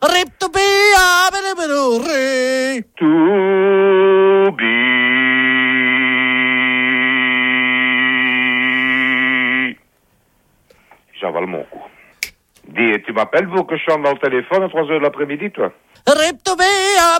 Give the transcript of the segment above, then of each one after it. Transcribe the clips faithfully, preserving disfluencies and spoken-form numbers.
Rip to be a ré. To be. J'avale mon coup. Dis, tu m'appelles pour que je chante dans le téléphone à trois heures de l'après-midi, toi? Rip to be a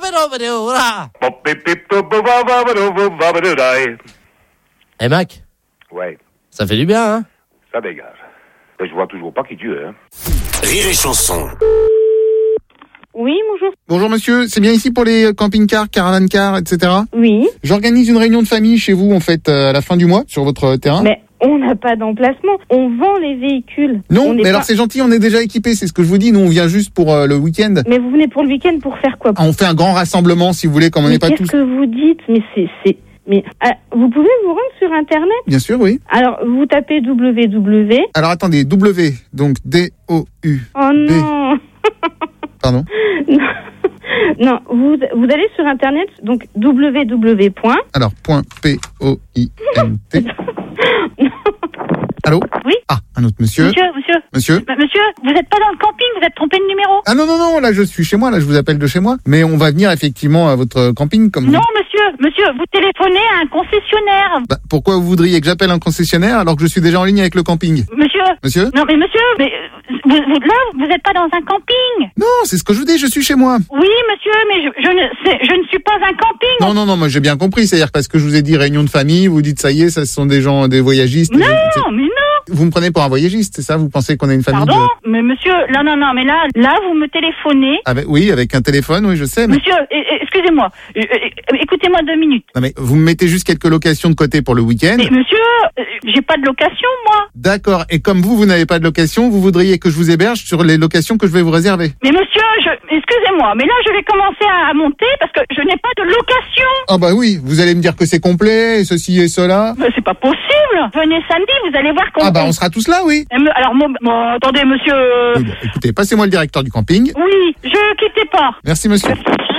Eh Mac, ouais, ça fait du bien, hein? ça dégage. Mais je vois toujours pas qui tu es, hein. Rire et chanson. Oui, bonjour. Bonjour monsieur, c'est bien ici pour les camping-cars, caravane-cars, et cetera. Oui. J'organise une réunion de famille chez vous, en fait, à la fin du mois, sur votre terrain. Mais on n'a pas d'emplacement. On vend les véhicules. Non, on mais pas... alors c'est gentil, on est déjà équipés, c'est ce que je vous dis. Nous, on vient juste pour euh, le week-end. Mais vous venez pour le week-end pour faire quoi? Ah, on fait un grand rassemblement, si vous voulez, comme on mais n'est pas qu'est-ce tous... que vous dites? Mais c'est... c'est... Mais ah, vous pouvez vous rendre sur Internet? Bien sûr, oui. Alors, vous tapez W W. Alors attendez, W, donc D O U. Oh B. non. Pardon. Non, non vous, vous allez sur Internet, donc W W. Alors, point P O I N T. Allô? Oui. Ah, un autre monsieur. Monsieur, monsieur. Monsieur. M- monsieur, vous n'êtes pas dans le camping, vous êtes trompé de numéro. Ah non, non, non, là je suis chez moi, là je vous appelle de chez moi. Mais on va venir effectivement à votre camping comme Non, vous... monsieur, monsieur, vous téléphonez à un concessionnaire. Bah, pourquoi vous voudriez que j'appelle un concessionnaire alors que je suis déjà en ligne avec le camping? Monsieur. Monsieur? Non, mais monsieur, mais euh, vous, vous, là, vous n'êtes pas dans un camping. Non, c'est ce que je vous dis, je suis chez moi. Oui, monsieur, mais je, je, ne, c'est, je ne suis pas un camping. Non, non, non, moi j'ai bien compris, c'est-à-dire parce que je vous ai dit réunion de famille, vous dites ça y est, ça ce sont des gens, des voyagistes. Non, des... mais non. Vous me prenez pour un voyagiste, c'est ça? Vous pensez qu'on est une famille? Pardon? de... Mais monsieur, non, non, non, mais là, là, vous me téléphonez. Avec, oui, avec un téléphone, oui, je sais. Mais... Monsieur, eh, eh, excusez-moi, euh, euh, écoutez-moi deux minutes. Non, mais vous me mettez juste quelques locations de côté pour le week-end. Mais monsieur, euh, j'ai pas de location, moi. D'accord. Et comme vous, vous n'avez pas de location, vous voudriez que je vous héberge sur les locations que je vais vous réserver. Mais monsieur, je, excusez-moi, mais là, je vais commencer à, à monter parce que je n'ai pas de location. Ah bah oui, vous allez me dire que c'est complet, et ceci et cela. Mais c'est pas possible. Venez samedi, vous allez voir qu'on... Ah bah on sera tous là, oui. Alors, mon, bon, attendez, monsieur... Oui, bon, écoutez, passez-moi le directeur du camping. Oui, je quittez pas. Merci, monsieur.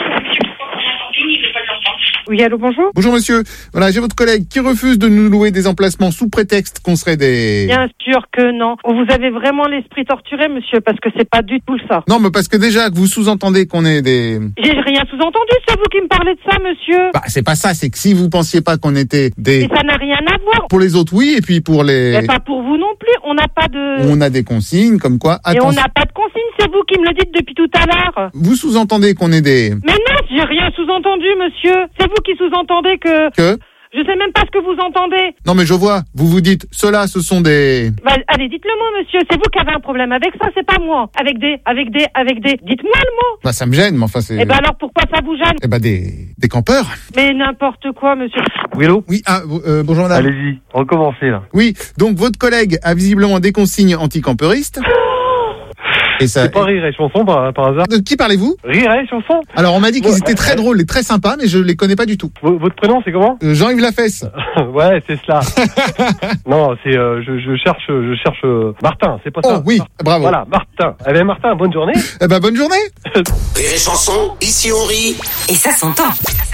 Oui, allô, bonjour. Bonjour, monsieur. Voilà, j'ai votre collègue qui refuse de nous louer des emplacements sous prétexte qu'on serait des... Bien sûr que non. Vous avez vraiment l'esprit torturé, monsieur, parce que c'est pas du tout ça. Non, mais parce que déjà que vous sous-entendez qu'on est des... J'ai rien sous-entendu, c'est vous qui me parlez de ça, monsieur. Bah, c'est pas ça, c'est que si vous pensiez pas qu'on était des... Et ça n'a rien à voir. Pour les autres, oui, et puis pour les... Mais pas pour vous non plus, on n'a pas de... On a des consignes, comme quoi... Et on attention. n'a pas de consigne, c'est vous qui me le dites depuis tout à l'heure. Vous sous-entendez qu'on est des... Mais non, j'ai rien sous-entendu, monsieur. C'est vous qui sous-entendez que... Que Je sais même pas ce que vous entendez. Non, mais je vois, vous vous dites, ceux-là, ce sont des... Bah, allez, dites-le mot, monsieur. C'est vous qui avez un problème avec ça, c'est pas moi. Avec des, avec des, avec des... Dites-moi le mot. Bah, ça me gêne, mais enfin, c'est... Eh ben alors, pourquoi ça vous gêne? Eh ben, des... des campeurs. Mais n'importe quoi, monsieur. Oui, allô? Oui, ah, euh, bonjour madame. Allez-y, recommencez là. Oui, donc votre collègue a visiblement des consignes anti-campeuristes. Et ça... C'est pas Rire et Chanson par, par hasard? De qui parlez-vous? Rire et Chanson? Alors, on m'a dit qu'ils Ouais, étaient très euh, drôles et très sympas, mais je les connais pas du tout. V- votre prénom, c'est comment? Euh, Jean-Yves Lafesse. Ouais, c'est cela. Non, c'est euh, je, je cherche, je cherche euh, Martin, c'est pas ça? Oh oui, bravo. Voilà, Martin. Eh bien, Martin, bonne journée. Eh ben, bonne journée. Rire et chanson, ici on rit. Et ça s'entend.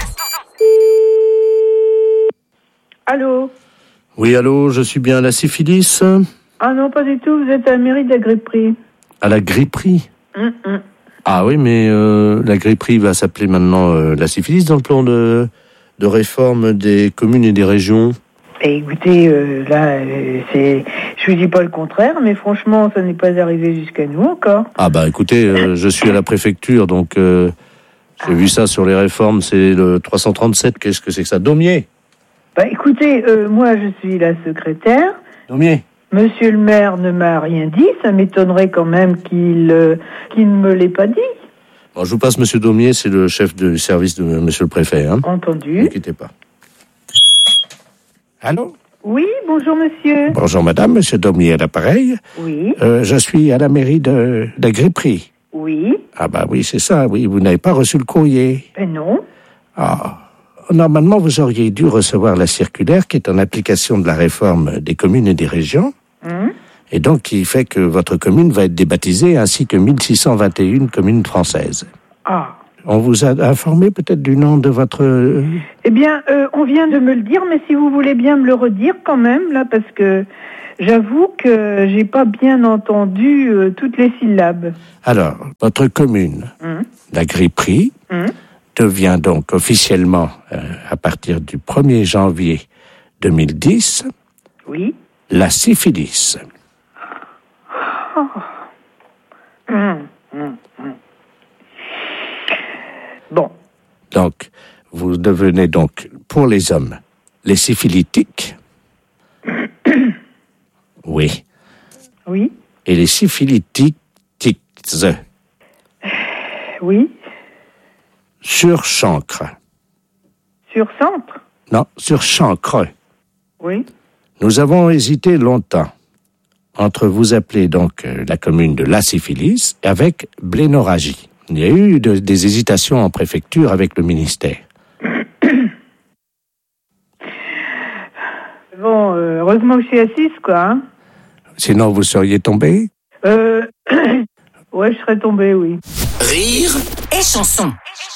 Allô? Oui, allô, je suis bien à la syphilis? Ah non, pas du tout, vous êtes à la mairie de la Gripperie. À la gripperie? Hum, hum. Ah oui, mais euh, la gripperie va s'appeler maintenant euh, la syphilis dans le plan de, de réforme des communes et des régions. Et écoutez, euh, là, euh, c'est, je vous dis pas le contraire, mais franchement, ça n'est pas arrivé jusqu'à nous encore. Ah bah écoutez, euh, je suis à la préfecture, donc euh, j'ai ah. vu ça sur les réformes, c'est le trois cent trente-sept, qu'est-ce que c'est que ça? Daumier? Bah écoutez, euh, moi je suis la secrétaire. Daumier? Monsieur le maire ne m'a rien dit, ça m'étonnerait quand même qu'il, euh, qu'il ne me l'ait pas dit. Bon, je vous passe Monsieur Daumier, c'est le chef du service de Monsieur le préfet. Hein. Entendu. Ne quittez pas. Allô? Oui, bonjour monsieur. Bonjour madame, Monsieur Daumier à l'appareil. Oui. Euh, je suis à la mairie de, de la Gripperie. Oui. Ah bah oui, c'est ça, oui, vous n'avez pas reçu le courrier. Ben non. Ah, normalement vous auriez dû recevoir la circulaire qui est en application de la réforme des communes et des régions. Hum. Et donc qui fait que votre commune va être débaptisée ainsi que mille six cent vingt et un communes françaises. Ah. On vous a informé peut-être du nom de votre... Eh bien, euh, on vient de me le dire, mais si vous voulez bien me le redire quand même, là, parce que J'avoue que j'ai pas bien entendu euh, toutes les syllabes. Alors, votre commune, Hum, la Gripperie, hum. devient donc officiellement, euh, à partir du premier janvier deux mille dix, Oui. la syphilis. Hum, hum, hum. Bon. Donc, vous devenez donc, pour les hommes, les syphilitiques. Oui. Oui. Et les syphilitiques, Oui. sur chancre. Sur centre. Non, sur chancre. Oui. Nous avons hésité longtemps entre vous appeler donc euh, la commune de la syphilis avec blénorragie. Il y a eu de- des hésitations en préfecture avec le ministère. Bon, euh, heureusement que je suis assise, quoi. Hein. Sinon, vous seriez tombé. Euh... ouais, je serais tombée, oui. Rire Et chanson.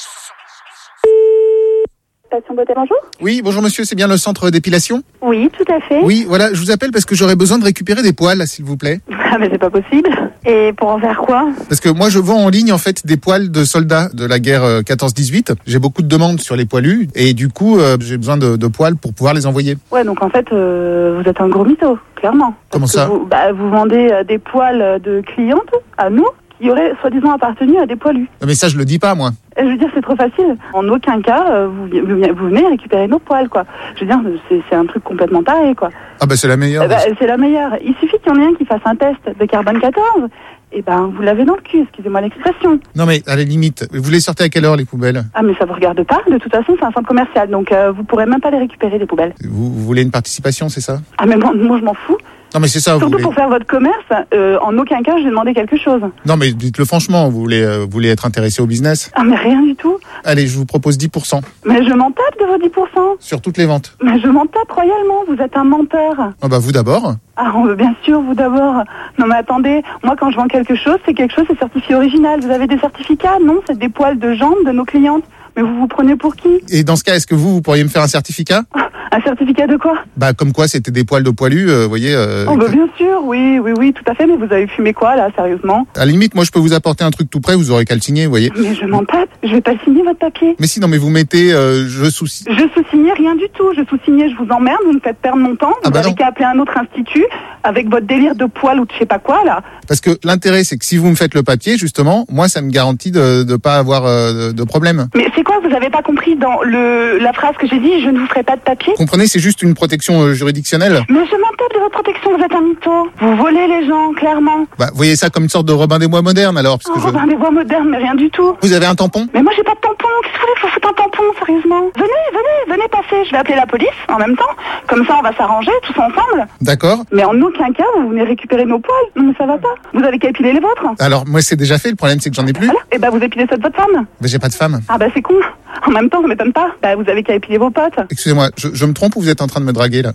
Station Beauté, bonjour. Oui, bonjour monsieur, c'est bien le centre d'épilation? Oui, tout à fait. Oui, voilà, je vous appelle parce que j'aurais besoin de récupérer des poils, s'il vous plaît. Ah, mais c'est pas possible. Et pour en faire quoi? Parce que moi, je vends en ligne, en fait, des poils de soldats de la guerre euh, quatorze dix-huit. J'ai beaucoup de demandes sur les poilus et du coup, euh, j'ai besoin de, de poils pour pouvoir les envoyer. Ouais, donc en fait, euh, vous êtes un gros mytho, clairement. Comment Parce ça que vous, bah, vous vendez euh, des poils de clientes à nous qui auraient soi-disant appartenu à des poilus. Non, mais ça, je le dis pas, moi. Et je veux dire, c'est trop facile. En aucun cas, euh, vous, vous, vous venez récupérer nos poils, quoi. Je veux dire, c'est, c'est un truc complètement taré, quoi. Ah bah c'est la meilleure. Eh ben, c'est la meilleure. Il suffit qu'il y en ait un qui fasse un test de carbone quatorze. Et ben, vous l'avez dans le cul, excusez-moi l'expression. Non mais à la limite, vous les sortez à quelle heure les poubelles? Ah, mais ça vous regarde pas. De toute façon, c'est un centre commercial, donc euh, vous pourrez même pas les récupérer, les poubelles. vous, vous voulez une participation, c'est ça? Ah, mais moi, moi je m'en fous. Non mais c'est ça, vous Surtout voulez... pour faire votre commerce, euh, en aucun cas, je vais demander quelque chose. Non mais dites-le franchement, vous voulez, euh, vous voulez être intéressé au business? Ah, mais rien du tout. Allez, je vous propose dix pour cent Mais je m'en tape de vos dix pour cent. sur toutes les ventes. Mais je m'en tape royalement, vous êtes un menteur. Ah bah vous d'abord. Ah, on veut bien sûr, vous d'abord. Non mais attendez, moi quand je vends quelque chose, c'est quelque chose, c'est certifié original. Vous avez des certificats? Non, c'est des poils de jambes de nos clientes. Mais vous vous prenez pour qui? Et dans ce cas, est-ce que vous, vous pourriez me faire un certificat? Un certificat de quoi? Bah comme quoi c'était des poils de poilus, euh, vous voyez. Euh, Oh bah bien sûr, oui, oui, oui, tout à fait. Mais vous avez fumé quoi là, sérieusement? À la limite, moi je peux vous apporter un truc tout prêt, vous aurez qu'à le signer, vous voyez. Mais je m'en tape, je vais pas signer votre papier. Mais si, non mais vous mettez euh, je sous... Je sous-signais rien du tout. Je sous-signais, je vous emmerde, vous me faites perdre mon temps. Ah Vous bah avez non. qu'à appeler un autre institut avec votre délire de poils ou de je sais pas quoi là. Parce que l'intérêt, c'est que si vous me faites le papier, justement, moi ça me garantit de ne pas avoir euh, de, de problème. Mais c'est quoi, vous avez pas compris dans le la phrase que j'ai dit, je ne vous ferai pas de papier? Comprenez, c'est juste une protection euh, juridictionnelle. Mais je m'en tape de votre protection, vous êtes un mytho. Vous volez les gens, clairement. Bah, vous voyez ça comme une sorte de Robin des Bois moderne alors, parce Oh, que je... Robin des Bois modernes, mais rien du tout. Vous avez un tampon? Mais moi j'ai pas de tampon, qu'est-ce que vous voulez que je vous foute un tampon, sérieusement? Venez, venez, venez passer, je vais appeler la police en même temps. Comme ça on va s'arranger tous ensemble. D'accord. Mais en aucun cas vous venez récupérer nos poils. Non mais ça va pas. Vous avez qu'à épiler les vôtres. Alors moi c'est déjà fait, le problème c'est que j'en ai plus. Voilà. Et bah vous épilez ceux de votre femme. Mais j'ai pas de femme. Ah bah c'est con. En même temps ça m'étonne pas. Bah vous avez qu'à épiler vos potes. Excusez-moi, je, je me trompe ou vous êtes en train de me draguer là?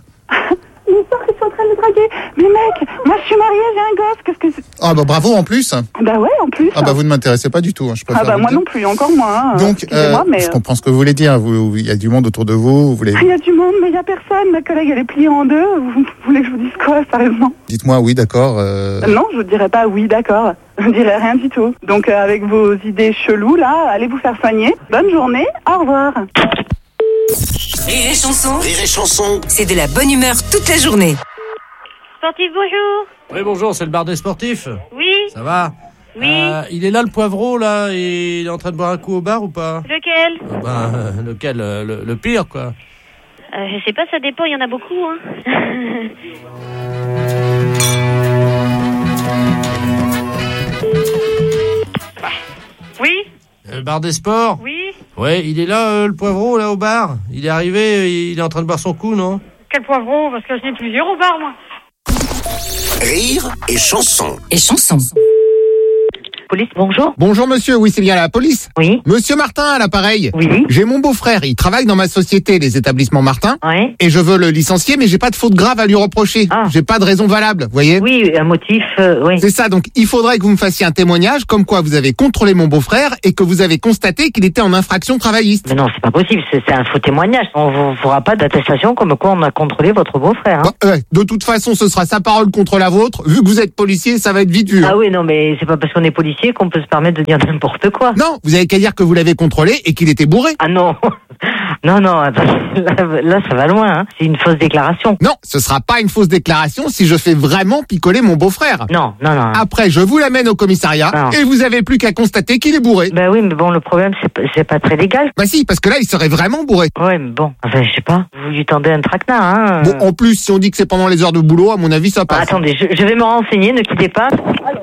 Il me sort qu'ils sont en train de me draguer. Mais mec, moi je suis mariée, j'ai un gosse, qu'est-ce que c'est? Ah bah bravo en plus. Bah ouais, en plus. Ah bah vous ne m'intéressez pas du tout, hein, je préfère Ah bah vous moi le dire. non plus, encore moins. hein. Donc, Excusez-moi, euh, mais... je comprends ce que vous voulez dire. Vous, il y a du monde autour de vous. Vous voulez. Il y a du monde, mais il y a personne. Ma collègue, elle est pliée en deux. Vous, vous voulez que je vous dise quoi, sérieusement? Dites-moi oui, d'accord. Euh... Non, je vous dirais pas oui, d'accord. Je ne dirais rien du tout. Donc, euh, avec vos idées cheloues, là, allez vous faire soigner. Bonne journée, au revoir. Rire et chanson, Rire et chanson. c'est de la bonne humeur toute la journée. Sportif, bonjour. Oui, bonjour, c'est le bar des sportifs. Oui, Ça va? oui. Euh, il est là, le poivreau, là, et il est en train de boire un coup au bar ou pas? Lequel? Ah ben, euh, lequel? euh, le, le pire, quoi. euh, Je sais pas, ça dépend, il y en a beaucoup, hein. Oui, Le bar des sports? oui. Ouais, il est là, euh, le poivreau, là, au bar. Il est arrivé, euh, il est en train de boire son coup, non? Quel poivron? Parce que je n'ai plusieurs au bar, moi. Rire et chanson. Et chanson. Police, bonjour. Bonjour monsieur, oui c'est bien la police. Oui. Monsieur Martin à l'appareil. Oui. J'ai mon beau-frère, il travaille dans ma société, les établissements Martin. Oui. Et je veux le licencier, mais j'ai pas de faute grave à lui reprocher. Ah. J'ai pas de raison valable, vous voyez. Oui, un motif, euh, oui. C'est ça, donc il faudrait que vous me fassiez un témoignage comme quoi vous avez contrôlé mon beau-frère et que vous avez constaté qu'il était en infraction travailliste. Mais non, c'est pas possible, c'est, c'est un faux témoignage. On ne fera pas d'attestation comme quoi on a contrôlé votre beau-frère. Hein. Bah, ouais, de toute façon, ce sera sa parole contre la vôtre. Vu que vous êtes policier, ça va être vite vu. Ah oui, non, mais c'est pas parce qu'on est policier qu'on peut se permettre de dire n'importe quoi. Non, vous avez qu'à dire que vous l'avez contrôlé et qu'il était bourré. Ah non. Non, non, là, là, ça va loin, hein. C'est une fausse déclaration. Non, ce sera pas une fausse déclaration si je fais vraiment picoler mon beau-frère. Non, non, non. Après, je vous l'amène au commissariat non. et vous avez plus qu'à constater qu'il est bourré. Ben oui, mais bon, le problème, c'est pas, c'est pas très légal. Bah si, parce que là, il serait vraiment bourré. Ouais, mais bon, enfin, je sais pas, vous lui tendez un traquenard, hein. Bon, en plus, si on dit que c'est pendant les heures de boulot, à mon avis, ça passe. Ah, attendez, je, je vais me renseigner, ne quittez pas. Alors,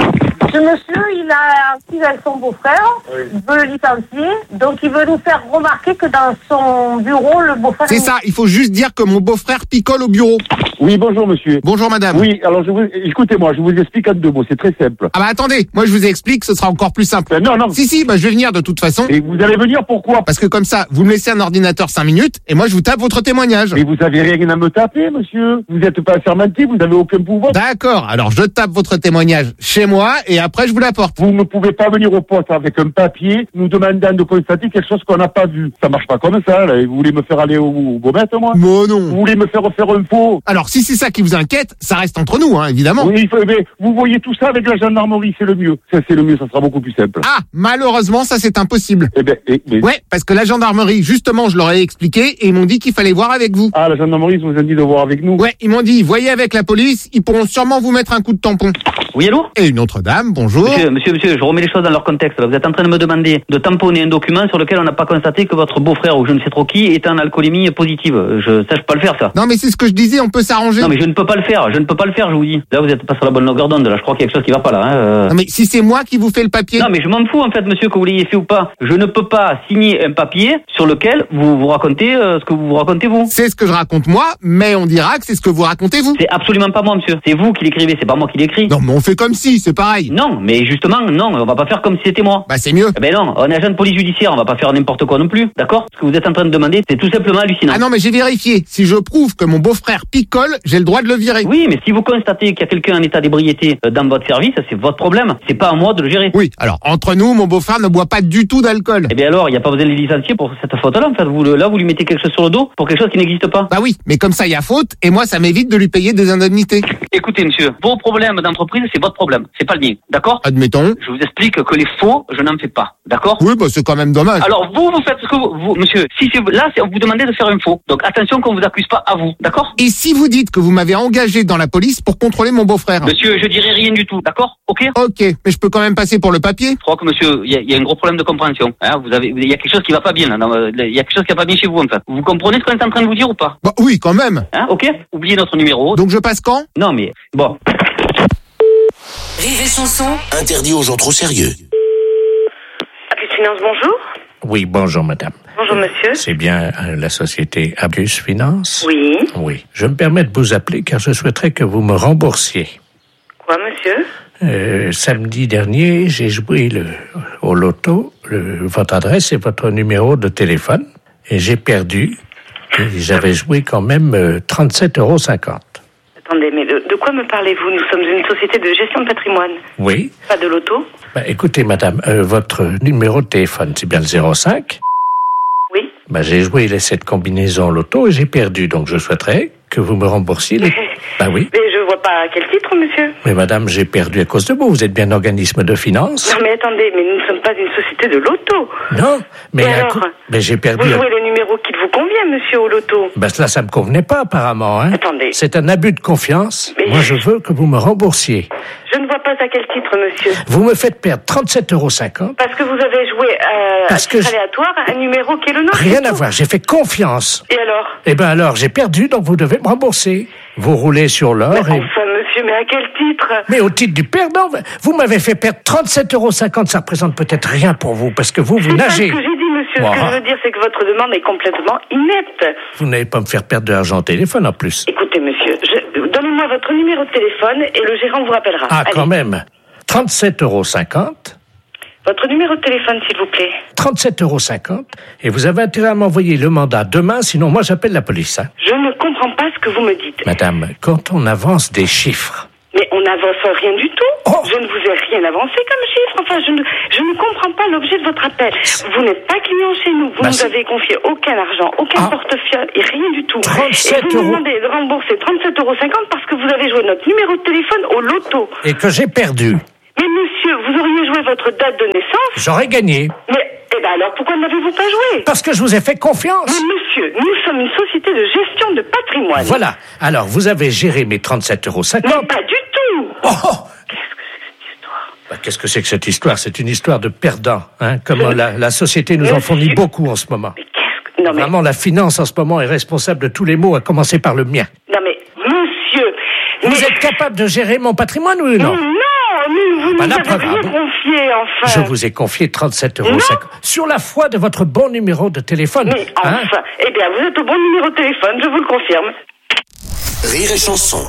ce monsieur, il a un petit avec son beau-frère, oui. Il veut le licencier, donc il veut nous faire remarquer que dans son bureau, le beau-frère... C'est ça, il faut juste dire que mon beau-frère picole au bureau. Oui, bonjour monsieur. Bonjour madame. Oui, alors je vous... écoutez-moi, je vous explique en deux mots, c'est très simple. Ah bah attendez, moi je vous explique, ce sera encore plus simple. Ben non, non. Si, si, bah je vais venir de toute façon. Et vous allez venir pourquoi? Parce que comme ça, vous me laissez un ordinateur cinq minutes, et moi je vous tape votre témoignage. Mais vous avez rien à me taper, monsieur. Vous n'êtes pas assermenté, vous n'avez aucun pouvoir. D'accord, alors je tape votre témoignage chez moi, et après je vous l'apporte. Vous ne pouvez pas venir au poste avec un papier, nous demandant de constater quelque chose qu'on n'a pas vu. Ça marche pas comme ça, là. Vous voulez me faire aller au, au gomette, moi? Moi non. Vous voulez me faire refaire un faux? Alors si c'est ça qui vous inquiète, ça reste entre nous, hein, évidemment. Oui, il faut, mais vous voyez tout ça avec la gendarmerie, c'est le mieux. Ça, c'est le mieux, ça sera beaucoup plus simple. Ah, malheureusement, ça c'est impossible. Eh ben, eh, mais... Ouais, parce que la gendarmerie, justement, je leur ai expliqué, et ils m'ont dit qu'il fallait voir avec vous. Ah, la gendarmerie, ils vous ont dit de voir avec nous? Ouais, ils m'ont dit, voyez avec la police, ils pourront sûrement vous mettre un coup de tampon. Oui, allô? Et une autre dame, bonjour. Monsieur, monsieur, monsieur, je remets les choses dans leur contexte. Là. Vous êtes en train de me demander de tamponner un document sur lequel on n'a pas constaté que votre beau-frère ou je ne sais trop qui est en alcoolémie positive. Je, ça, je peux pas le faire, ça. Non, mais c'est ce que je disais, on peut s'arranger. Non, mais je ne peux pas le faire. Je ne peux pas le faire, je vous dis. Là, vous êtes pas sur la bonne longueur d'onde. Là, je crois qu'il y a quelque chose qui va pas là. Hein. Euh... Non, mais si c'est moi qui vous fais le papier. Non, mais je m'en fous, en fait, monsieur, que vous l'ayez fait ou pas. Je ne peux pas signer un papier sur lequel vous vous racontez euh, ce que vous vous racontez vous. C'est ce que je raconte moi, mais on dira que c'est ce que vous racontez vous. C'est absolument pas moi, monsieur. C'est vous qui l'écrivez, c'est pas moi qui l'écris. Non, mais on fait comme si, c'est pareil. Non, mais justement, non, on va pas faire comme si c'était moi. Bah, c'est mieux. Eh ben non, on est agent de police judiciaire, on va pas faire n'importe quoi non plus, d'accord? Ce que vous êtes en train de demander, c'est tout simplement hallucinant. Ah non, mais j'ai vérifié. Si je prouve que mon beau-frère picole, j'ai le droit de le virer. Oui, mais si vous constatez qu'il y a quelqu'un en état d'ébriété dans votre service, c'est votre problème. C'est pas à moi de le gérer. Oui, alors, entre nous, mon beau-frère ne boit pas du tout d'alcool. Eh bien alors, il n'y a pas besoin de les licencier pour cette faute-là, en fait. Vous, là, vous lui mettez quelque chose sur le dos pour quelque chose qui n'existe pas. Bah oui, mais comme ça, il y a faute, et moi, ça m'évite de lui payer des indemnités. Écoutez, monsieur, vos problèmes d'entreprise, c'est votre problème. C'est pas le mien, d'accord? Admettons. Je vous explique que les faux, je n'en fais pas, d'accord? Oui, bah c'est quand même dommage. Alors, vous, vous faites ce que vous, vous monsieur, si c'est, là, c'est, vous demandez de faire un faux. Donc, attention qu'on vous accuse pas à vous, d'accord? Et si vous dites que vous m'avez engagé dans la police pour contrôler mon beau-frère? Monsieur, je dirai rien du tout, d'accord? Ok? Ok, mais je peux quand même passer pour le papier? Je crois que monsieur, il y, y a un gros problème de compréhension. Hein, vous avez, il y a quelque chose qui va pas bien, là. Il y a quelque chose qui va pas bien chez vous, en fait. Vous comprenez ce qu'on est en train de vous dire ou pas? Bah oui, quand même. Hein, ok? Oubliez notre numéro. Donc je passe quand? Non, mais, bon. Rire et chanson. Interdit aux gens trop sérieux. Abus Finance, bonjour. Oui, bonjour madame. Bonjour monsieur. C'est bien euh, la société Abus Finance? Oui. Oui. Je me permets de vous appeler car je souhaiterais que vous me remboursiez. Quoi, monsieur? Euh, samedi dernier, j'ai joué le, au loto, le, votre adresse et votre numéro de téléphone, et j'ai perdu. Et j'avais joué quand même euh, trente-sept euros cinquante. Attendez, mais de, de quoi me parlez-vous? Nous sommes une société de gestion de patrimoine. Oui. Pas de loto? Bah, écoutez, madame, euh, votre numéro de téléphone, c'est bien le zéro cinq? Oui. Bah, j'ai joué les cette combinaison loto et j'ai perdu, donc je souhaiterais que vous me remboursiez les... Bah oui. Mais je vois pas à quel titre, monsieur. Mais madame, j'ai perdu à cause de vous. Vous êtes bien un organisme de finance. Non, mais attendez, mais nous ne sommes pas une société de loto. Non, mais... Et alors, coup... mais j'ai perdu... Vous jouez le numéro qui vous convient, monsieur, au loto. Ben cela, ça me convenait pas, apparemment. Hein. Attendez. C'est un abus de confiance. Mais... Moi, je veux que vous me remboursiez. Je ne vois pas à quel titre, monsieur. Vous me faites perdre trente-sept euros cinquante. Parce que vous avez joué euh, Parce à titre que je... aléatoire un numéro qui est le nôtre. Rien à voir, j'ai fait confiance. Et alors? Eh ben alors, j'ai perdu, donc vous devez me rembourser. Vous roulez sur l'or et... Enfin, monsieur, mais à quel titre? Mais au titre du perdant, vous m'avez fait perdre trente-sept euros cinquante, ça représente peut-être rien pour vous, parce que vous, vous nagez. C'est pas ce que j'ai dit, monsieur. Wow. Ce que je veux dire, c'est que votre demande est complètement inepte. Vous n'allez pas me faire perdre de l'argent au téléphone, en plus. Écoutez, monsieur, je... donnez-moi votre numéro de téléphone et le gérant vous rappellera. Ah, Allez. quand même. trente-sept euros cinquante. Votre numéro de téléphone, s'il vous plaît. trente-sept euros cinquante. Et vous avez intérêt à m'envoyer le mandat demain, sinon moi j'appelle la police. Hein. Je ne comprends pas ce que vous me dites. Madame, quand on avance des chiffres... Mais on n'avance rien du tout. Oh. Je ne vous ai rien avancé comme chiffre. Enfin, je ne, je ne comprends pas l'objet de votre appel. Vous n'êtes pas client chez nous. Vous ne bah, nous avez confié aucun argent, aucun ah. portefeuille et rien du tout. trente-sept et vous euros. nous demandez de rembourser trente-sept euros cinquante parce que vous avez joué notre numéro de téléphone au loto. Et que j'ai perdu. Mais monsieur, vous auriez joué votre date de naissance. J'aurais gagné. Mais, eh ben alors, pourquoi n'avez-vous pas joué? Parce que je vous ai fait confiance. Mais monsieur, nous sommes une société de gestion de patrimoine. Voilà. Alors, vous avez géré mes trente-sept euros cinquante. Mais pas du tout. Oh, qu'est-ce que c'est que cette histoire? Bah, qu'est-ce que c'est que cette histoire? C'est une histoire de perdants, hein, comme je... la, la société nous monsieur... en fournit beaucoup en ce moment. Mais qu'est-ce que... Non, mais... Vraiment, la finance en ce moment est responsable de tous les maux, à commencer par le mien. Non mais, monsieur... Vous mais... êtes capable de gérer mon patrimoine, oui ou non? Non, mais vous bah, nous avez rien confié, enfin. Je vous ai confié trente-sept euros cinquante. Sur la foi de votre bon numéro de téléphone. Mais enfin, hein? Eh bien, vous êtes au bon numéro de téléphone, je vous le confirme. Rire et chanson.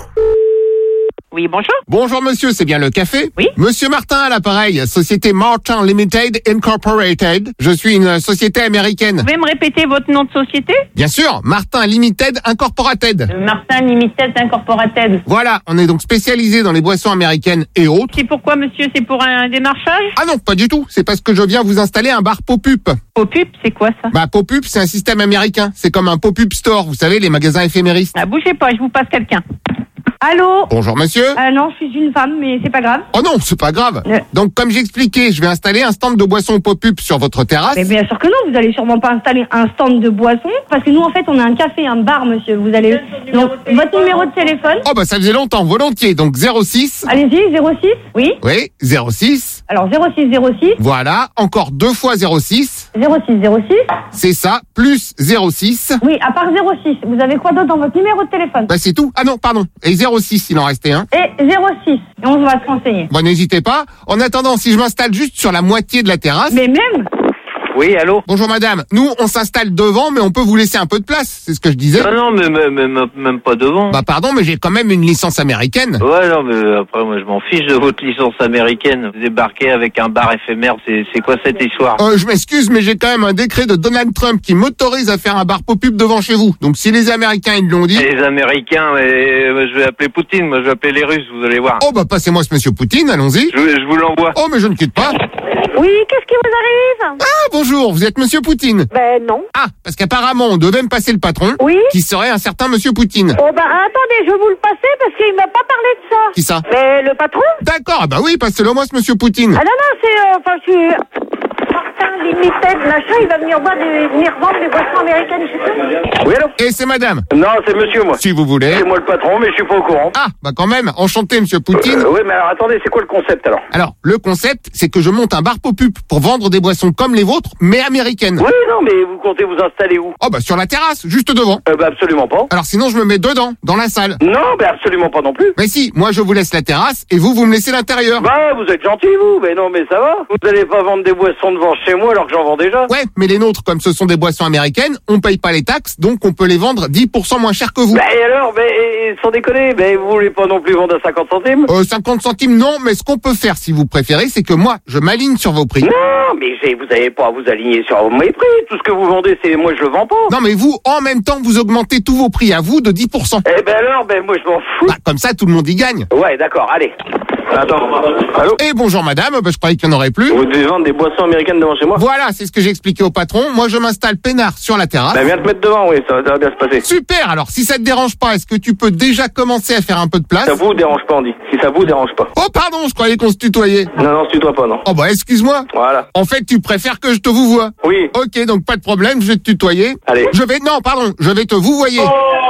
Oui, bonjour. Bonjour monsieur, c'est bien le café? Oui. Monsieur Martin à l'appareil, société Martin Limited Incorporated. Je suis une société américaine. Vous pouvez me répéter votre nom de société? Bien sûr, Martin Limited Incorporated. Euh, Martin Limited Incorporated. Voilà, on est donc spécialisé dans les boissons américaines et autres. C'est pourquoi monsieur, c'est pour un démarchage? Ah non, pas du tout, c'est parce que je viens vous installer un bar pop-up. Pop-up, c'est quoi ça? Bah pop-up, c'est un système américain, c'est comme un pop-up store, vous savez, les magasins éphéméristes. Ah, bougez pas, je vous passe quelqu'un. Allô? Bonjour monsieur. Ah non, je suis une femme, mais c'est pas grave. Oh non, c'est pas grave. Euh. Donc comme j'expliquais, je vais installer un stand de boissons pop-up sur votre terrasse. Mais bien sûr que non, vous allez sûrement pas installer un stand de boissons, parce que nous en fait on a un café, un bar monsieur, vous allez... Donc votre numéro de téléphone. Oh bah ça faisait longtemps, volontiers, donc zéro six. Allez-y, zéro six, oui. Oui, zéro six. Alors zéro six zéro six. Voilà, encore deux fois zéro six. zéro six zéro six. C'est ça, plus zéro six. Oui, à part zéro six, vous avez quoi d'autre dans votre numéro de téléphone? Bah c'est tout. Ah non, pardon. Et zéro six, il en restait un. Et zéro six, et on va se renseigner. Bon, n'hésitez pas. En attendant, si je m'installe juste sur la moitié de la terrasse... Mais même... Oui, allô? Bonjour madame, nous on s'installe devant mais on peut vous laisser un peu de place, c'est ce que je disais. Ah non, mais même, même, même pas devant. Bah pardon, mais j'ai quand même une licence américaine. Ouais, non, mais après moi je m'en fiche de votre licence américaine. Vous débarquez avec un bar éphémère, c'est, c'est quoi cette histoire? Euh, je m'excuse, mais j'ai quand même un décret de Donald Trump qui m'autorise à faire un bar pop-up devant chez vous. Donc si les Américains ils l'ont dit... Les Américains, mais moi, je vais appeler Poutine, moi je vais appeler les Russes, vous allez voir. Oh bah passez-moi ce monsieur Poutine, allons-y. Je, je vous l'envoie. Oh mais je ne quitte pas. Oui, qu'est-ce qui vous arrive? Ah bonjour, vous êtes monsieur Poutine? Ben non. Ah, parce qu'apparemment on devait me passer le patron. Oui. Qui serait un certain monsieur Poutine. Oh bah attendez, je vais vous le passer parce qu'il m'a pas parlé de ça. Qui ça? Mais le patron? D'accord, ah bah oui, passez-le moi ce monsieur Poutine. Ah non, non, c'est... Euh, enfin, je suis... Martin Limited, machin, il va venir, voir des, venir vendre des boissons américaines, je sais pas. Oui, allô? Et c'est madame? Non, c'est monsieur, moi. Si vous voulez. C'est moi le patron, mais je suis pas au courant. Ah, bah quand même, enchanté monsieur Poutine. Euh, oui, mais alors attendez, c'est quoi le concept alors? Alors, le concept, c'est que je monte un bar pop-up pour vendre des boissons comme les vôtres, mais américaines. Oui, non, mais vous comptez vous installer où? Oh bah sur la terrasse, juste devant. Euh, bah absolument pas. Alors sinon je me mets dedans, dans la salle. Non, bah absolument pas non plus. Mais si, moi je vous laisse la terrasse et vous, vous me laissez l'intérieur. Bah, vous êtes gentil, vous. Mais non, mais ça va. Vous allez pas vendre des boissons devant chez moi alors que j'en vends déjà. Ouais, mais les nôtres, comme ce sont des boissons américaines, on paye pas les taxes, donc on peut les vendre dix pour cent moins cher que vous. Bah et alors, mais sans déconner, mais vous voulez pas non plus vendre à cinquante centimes? Euh, cinquante centimes non, mais ce qu'on peut faire si vous préférez, c'est que moi, je m'aligne sur vos prix. Non, mais j'ai- vous avez pas à vous aligner sur mes prix. Tout ce que vous vendez, c'est moi je le vends pas. Non mais vous, en même temps, vous augmentez tous vos prix à vous de dix pour cent. Eh ben alors, ben moi je m'en fous. Bah, comme ça, tout le monde y gagne. Ouais, d'accord, allez. Attends, allô? Et bonjour madame, bah, je croyais qu'il n'y en aurait plus. Vous devez vendre des boissons américaines devant chez moi? Voilà, c'est ce que j'ai expliqué au patron. Moi, je m'installe peinard sur la terrasse. Bah viens te mettre devant, oui, ça va, ça va bien se passer. Super, alors si ça te dérange pas, est-ce que tu peux déjà commencer à faire un peu de place? Ça vous dérange pas, on dit. Si ça vous dérange pas. Oh pardon, je croyais qu'on se tutoyait. Non, non, tu dois pas, non. Oh bah excuse-moi. Voilà. En fait, tu préfères que je te vous voie. Oui. Ok, donc pas de problème, je vais te tutoyer. Allez. Je vais... Non, pardon, je vais te vous voyer.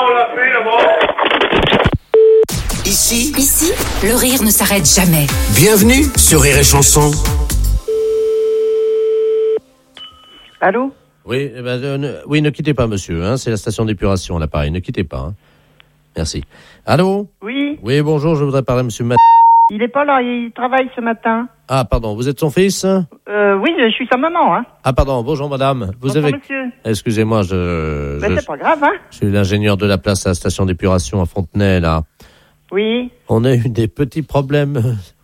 Ici, Ici, le rire ne s'arrête jamais. bienvenue sur Rire et Chanson. Allô? Oui, eh ben, euh, ne, oui, ne quittez pas, monsieur. Hein, c'est la station d'épuration à l'appareil. Ne quittez pas. Hein. Merci. Allô? Oui, Oui, bonjour, je voudrais parler à monsieur Mat... il est pas là, il travaille ce matin. Ah, pardon, vous êtes son fils? Euh, oui, je suis sa maman, hein. Ah, pardon, bonjour madame. Vous Bonjour, avez... monsieur. Excusez-moi, je... Ben, je... c'est pas grave, hein. je suis l'ingénieur de la place à la station d'épuration à Fontenay, là. Oui. On a eu des petits problèmes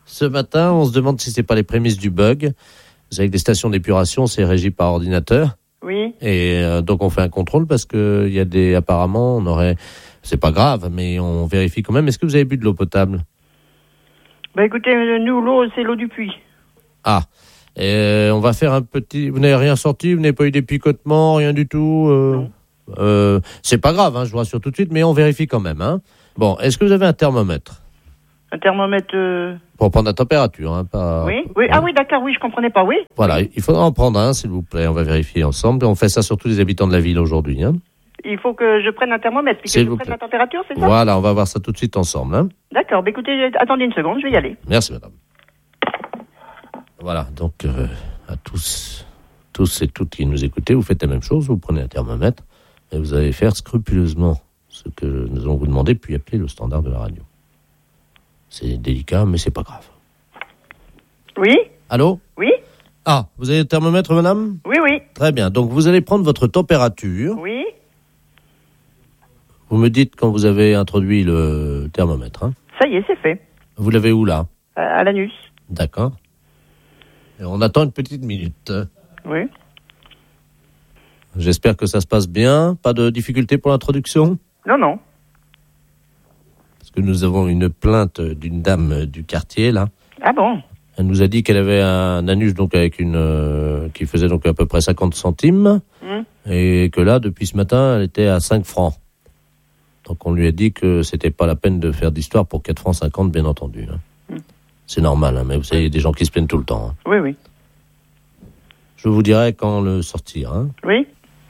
Ce matin, on se demande si c'est pas les prémices du bug. Vous savez que des stations d'épuration, c'est régi par ordinateur. Oui. Et euh, donc on fait un contrôle parce que il y a des apparemment on aurait c'est pas grave mais on vérifie quand même. Est-ce que vous avez bu de l'eau potable? Bah écoutez, nous l'eau c'est l'eau du puits. Ah. Et on va faire un petit. Vous n'avez rien sorti, vous n'avez pas eu des picotements, rien du tout. Euh... Non. Euh, c'est pas grave, hein, je vous rassure tout de suite, mais on vérifie quand même. Hein. Bon, est-ce que vous avez un thermomètre? Un thermomètre. Euh... Pour prendre la température, hein, pas. Oui, oui. Ah oui, d'accord, oui, je comprenais pas, oui. Voilà, il faudra en prendre un, s'il vous plaît. On va vérifier ensemble. On fait ça sur tous les habitants de la ville aujourd'hui. Hein. Il faut que je prenne un thermomètre, puis que je prenne la température, c'est ça? Voilà, on va voir ça tout de suite ensemble. Hein. D'accord, bah écoutez, attendez une seconde, je vais y aller. Merci, madame. Voilà, donc euh, à tous, tous et toutes qui nous écoutez, vous faites la même chose, vous prenez un thermomètre et vous allez faire scrupuleusement ce que nous allons vous demander, puis appeler le standard de la radio. C'est délicat, mais c'est pas grave. Oui? Allô? Oui? Ah, vous avez le thermomètre, madame? Oui, oui. Très bien, donc vous allez prendre votre température. Oui. Vous me dites quand vous avez introduit le thermomètre. Hein. Ça y est, c'est fait. Vous l'avez où, là? À, à l'anus. D'accord. Et on attend une petite minute. Oui. J'espère que ça se passe bien. Pas de difficulté pour l'introduction? Non, non. Parce que nous avons une plainte d'une dame du quartier, là. Ah bon? Elle nous a dit qu'elle avait un anus donc avec une euh, qui faisait donc à peu près cinquante centimes. Mmh. Et que là, depuis ce matin, elle était à cinq francs. Donc on lui a dit que c'était pas la peine de faire d'histoire pour quatre francs cinquante, bien entendu. Hein. Mmh. C'est normal, hein, mais vous savez, il y a des gens qui se plaignent tout le temps. Hein. Oui, oui. Je vous dirai quand le sortir. Hein. Oui.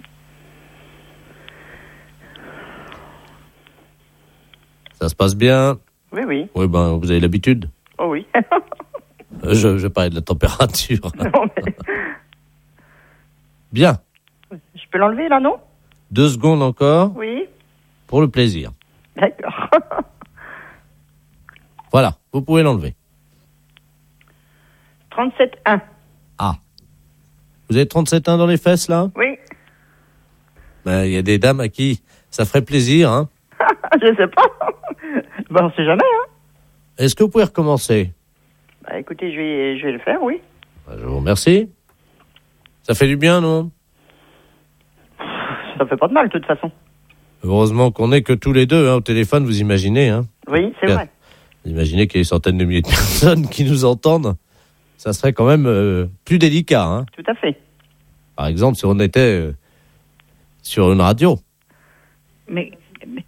Ça se passe bien? Oui, oui. Oui, ben, vous avez l'habitude? Oh oui. je, je parlais de la température. Non, mais... Bien. Je peux l'enlever, là, non? Deux secondes encore. Oui. Pour le plaisir. D'accord. Voilà, vous pouvez l'enlever. trente-sept un. Ah. Vous avez trente-sept un dans les fesses, là? Oui. Ben, il y a des dames à qui ça ferait plaisir, hein? Je sais pas. Ben, on sait jamais, hein? Est-ce que vous pouvez recommencer? Bah, écoutez, je vais, je vais le faire, oui. Ben, je vous remercie. Ça fait du bien, non? Ça fait pas de mal, de toute façon. Heureusement qu'on n'est que tous les deux, hein, au téléphone, vous imaginez, hein? Oui, c'est vrai. Vous imaginez qu'il y a des centaines de milliers de personnes qui nous entendent. Ça serait quand même euh, plus délicat, hein? Tout à fait. Par exemple, si on était euh, sur une radio. Mais, mais...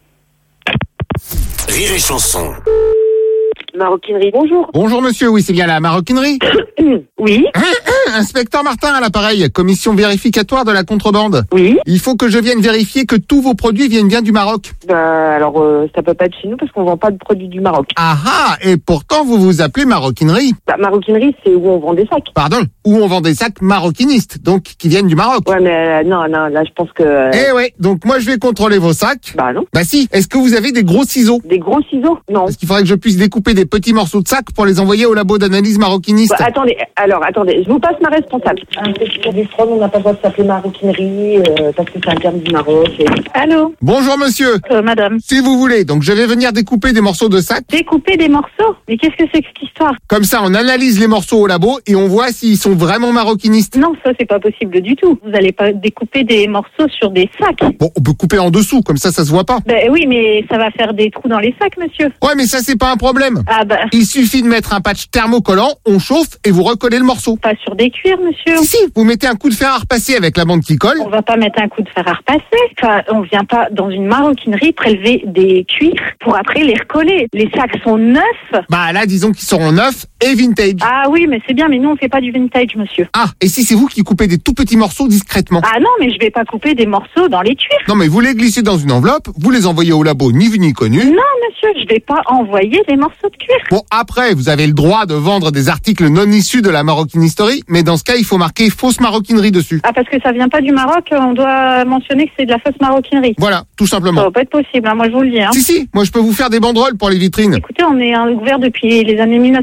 Rire et chanson. Maroquinerie, bonjour. Bonjour monsieur, oui c'est bien la maroquinerie. Oui. Hein, hein, inspecteur Martin à l'appareil, commission vérificatoire de la contrebande. Oui. Il faut que je vienne vérifier que tous vos produits viennent bien du Maroc. Bah alors euh, ça peut pas être chez nous parce qu'on vend pas de produits du Maroc. Ah ah, et pourtant vous vous appelez maroquinerie. Bah maroquinerie c'est où on vend des sacs. Pardon, où on vend des sacs maroquinistes, donc qui viennent du Maroc. Ouais mais euh, non, non, là je pense que... Euh... Eh ouais, donc moi je vais contrôler vos sacs. Bah non. Bah si, est-ce que vous avez des gros ciseaux? Des gros ciseaux? Non. Parce qu'il faudrait que je puisse découper des petits morceaux de sac pour les envoyer au labo d'analyse maroquiniste. Bah, attendez, alors attendez, je vous passe ma responsable. Un petit peu du front, on n'a pas le droit de s'appeler maroquinerie euh, parce que c'est un terme du Maroc. Et... Allô? Bonjour monsieur. Euh, madame. Si vous voulez, donc je vais venir découper des morceaux de sac. Découper des morceaux? Mais qu'est-ce que c'est que cette histoire? Comme ça, on analyse les morceaux au labo et on voit s'ils sont vraiment maroquinistes. Non, ça c'est pas possible du tout. Vous allez pas découper des morceaux sur des sacs. Bon, on peut couper en dessous, comme ça, ça se voit pas. Ben oui, mais ça va faire des trous dans les sacs, monsieur. Ouais, mais ça c'est pas un problème. Ah bah. Il suffit de mettre un patch thermocollant, on chauffe et vous recollez le morceau. Pas sur des cuirs, monsieur. Si, si, vous mettez un coup de fer à repasser avec la bande qui colle. On va pas mettre un coup de fer à repasser. Enfin, on vient pas dans une maroquinerie prélever des cuirs pour après les recoller. Les sacs sont neufs. Bah là, disons qu'ils seront neufs et vintage. Ah oui, mais c'est bien, mais nous on fait pas du vintage, monsieur. Ah, et si c'est vous qui coupez des tout petits morceaux discrètement? Ah non, mais je vais pas couper des morceaux dans les cuirs. Non, mais vous les glissez dans une enveloppe, vous les envoyez au labo ni vu ni connu. Non, monsieur, je vais pas envoyer des morceaux de cuir. Bon, après, vous avez le droit de vendre des articles non issus de la maroquinerie, mais dans ce cas, il faut marquer fausse maroquinerie dessus. Ah, parce que ça vient pas du Maroc, on doit mentionner que c'est de la fausse maroquinerie. Voilà, tout simplement. Ça va pas être possible, hein, moi je vous le dis. Hein. Si, si, moi je peux vous faire des banderoles pour les vitrines. Écoutez, on est ouvert depuis les années mille neuf cent quarante-quatre.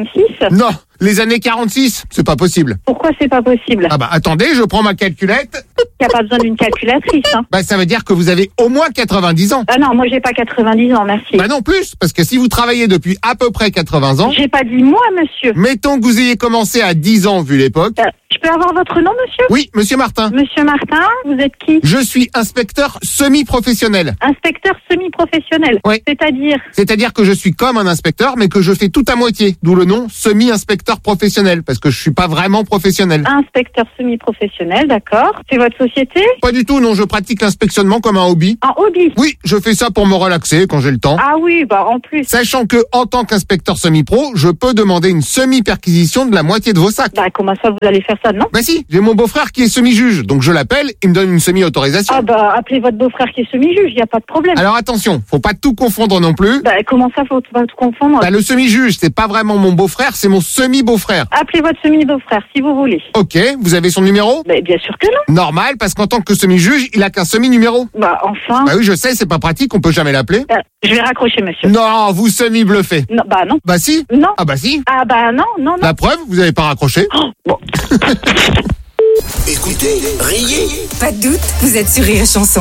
quarante-six. Non, les années quarante-six, c'est pas possible. Pourquoi c'est pas possible? Ah bah attendez, je prends ma calculette. Il n'y a pas besoin d'une calculatrice. Hein. Bah ça veut dire que vous avez au moins quatre-vingt-dix ans. Ah non, moi j'ai pas quatre-vingt-dix ans, merci. Bah non plus, parce que si vous travaillez depuis à peu près quatre-vingts ans... J'ai pas dit moi, monsieur. Mettons que vous ayez commencé à dix ans vu l'époque. Euh, je peux avoir votre nom, monsieur? Oui, monsieur Martin. Monsieur Martin, vous êtes qui? Je suis inspecteur semi-professionnel. Inspecteur semi-professionnel. Oui. C'est-à-dire? C'est-à-dire que je suis comme un inspecteur, mais que je fais tout à moitié. D'où le nom semi-inspecteur professionnel, parce que je suis pas vraiment professionnel. Inspecteur semi-professionnel, d'accord. C'est votre société? Pas du tout, non, je pratique l'inspectionnement comme un hobby. Un hobby? Oui, je fais ça pour me relaxer quand j'ai le temps. Ah oui, bah en plus. Sachant que, en tant qu'inspecteur semi-pro, je peux demander une semi-perquisition de la moitié de vos sacs. Bah comment ça vous allez faire ça, non? Bah si, j'ai mon beau-frère qui est semi-juge, donc je l'appelle, il me donne une semi-autorisation. Ah bah appelez votre beau-frère qui est semi-juge, y a pas de problème. Alors attention, faut pas tout confondre non plus. Bah comment ça, faut pas tout confondre? Bah le semi-juge, c'est pas vraiment mon beau-frère, c'est mon semi-beau-frère. Appelez votre semi-beau-frère, si vous voulez. Ok, vous avez son numéro? Bah bien sûr que non. Normal, parce qu'en tant que semi-juge, il a qu'un semi-numéro. Bah enfin. Bah oui, je sais, c'est pas pratique, on peut jamais l'appeler. Bah, je vais raccrocher, monsieur. Non, vous semi-bluffez. Non, bah non. Bah si. Non. Ah bah si. Ah bah non, non, non. La preuve, vous avez pas raccroché. Oh, bon. Écoutez, riez. Pas de doute, vous êtes sur Rire et Chanson.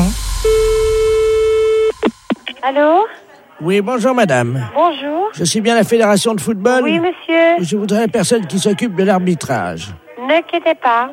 Allô? Oui, bonjour madame. Bonjour. Je suis bien la fédération de football. Oui, monsieur. Je voudrais la personne qui s'occupe de l'arbitrage. Ne quittez pas.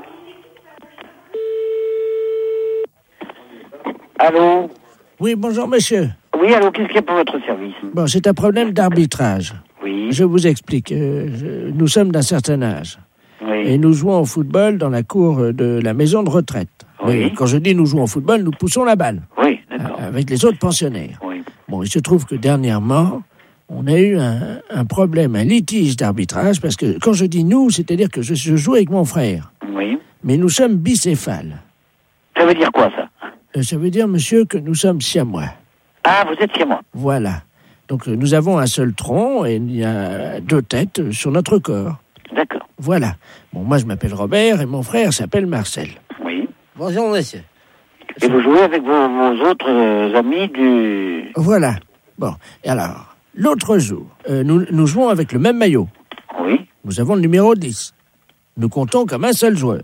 Allô? Oui, bonjour monsieur. Oui, allô, qu'est-ce qu'il y a pour votre service? Bon, c'est un problème d'arbitrage. Oui. Je vous explique. Euh, je- nous sommes d'un certain âge. Oui. Et nous jouons au football dans la cour de la maison de retraite. Oui. Mais quand je dis nous jouons au football, nous poussons la balle. Oui, d'accord. Avec les autres pensionnaires. Oui. Bon, il se trouve que dernièrement, on a eu un, un problème, un litige d'arbitrage, parce que quand je dis nous, c'est-à-dire que je, je joue avec mon frère. Oui. Mais nous sommes bicéphales. Ça veut dire quoi, ça? Euh, Ça veut dire, monsieur, que nous sommes siamois. Ah, vous êtes chez moi. Voilà. Donc euh, nous avons un seul tronc et il y a deux têtes euh, sur notre corps. D'accord. Voilà. Bon, moi je m'appelle Robert et mon frère s'appelle Marcel. Oui. Bonjour, monsieur. Et vous jouez avec vos, vos autres euh, amis du... Voilà. Bon, et alors, l'autre jour, euh, nous, nous jouons avec le même maillot. Oui. Nous avons le numéro dix. Nous comptons comme un seul joueur.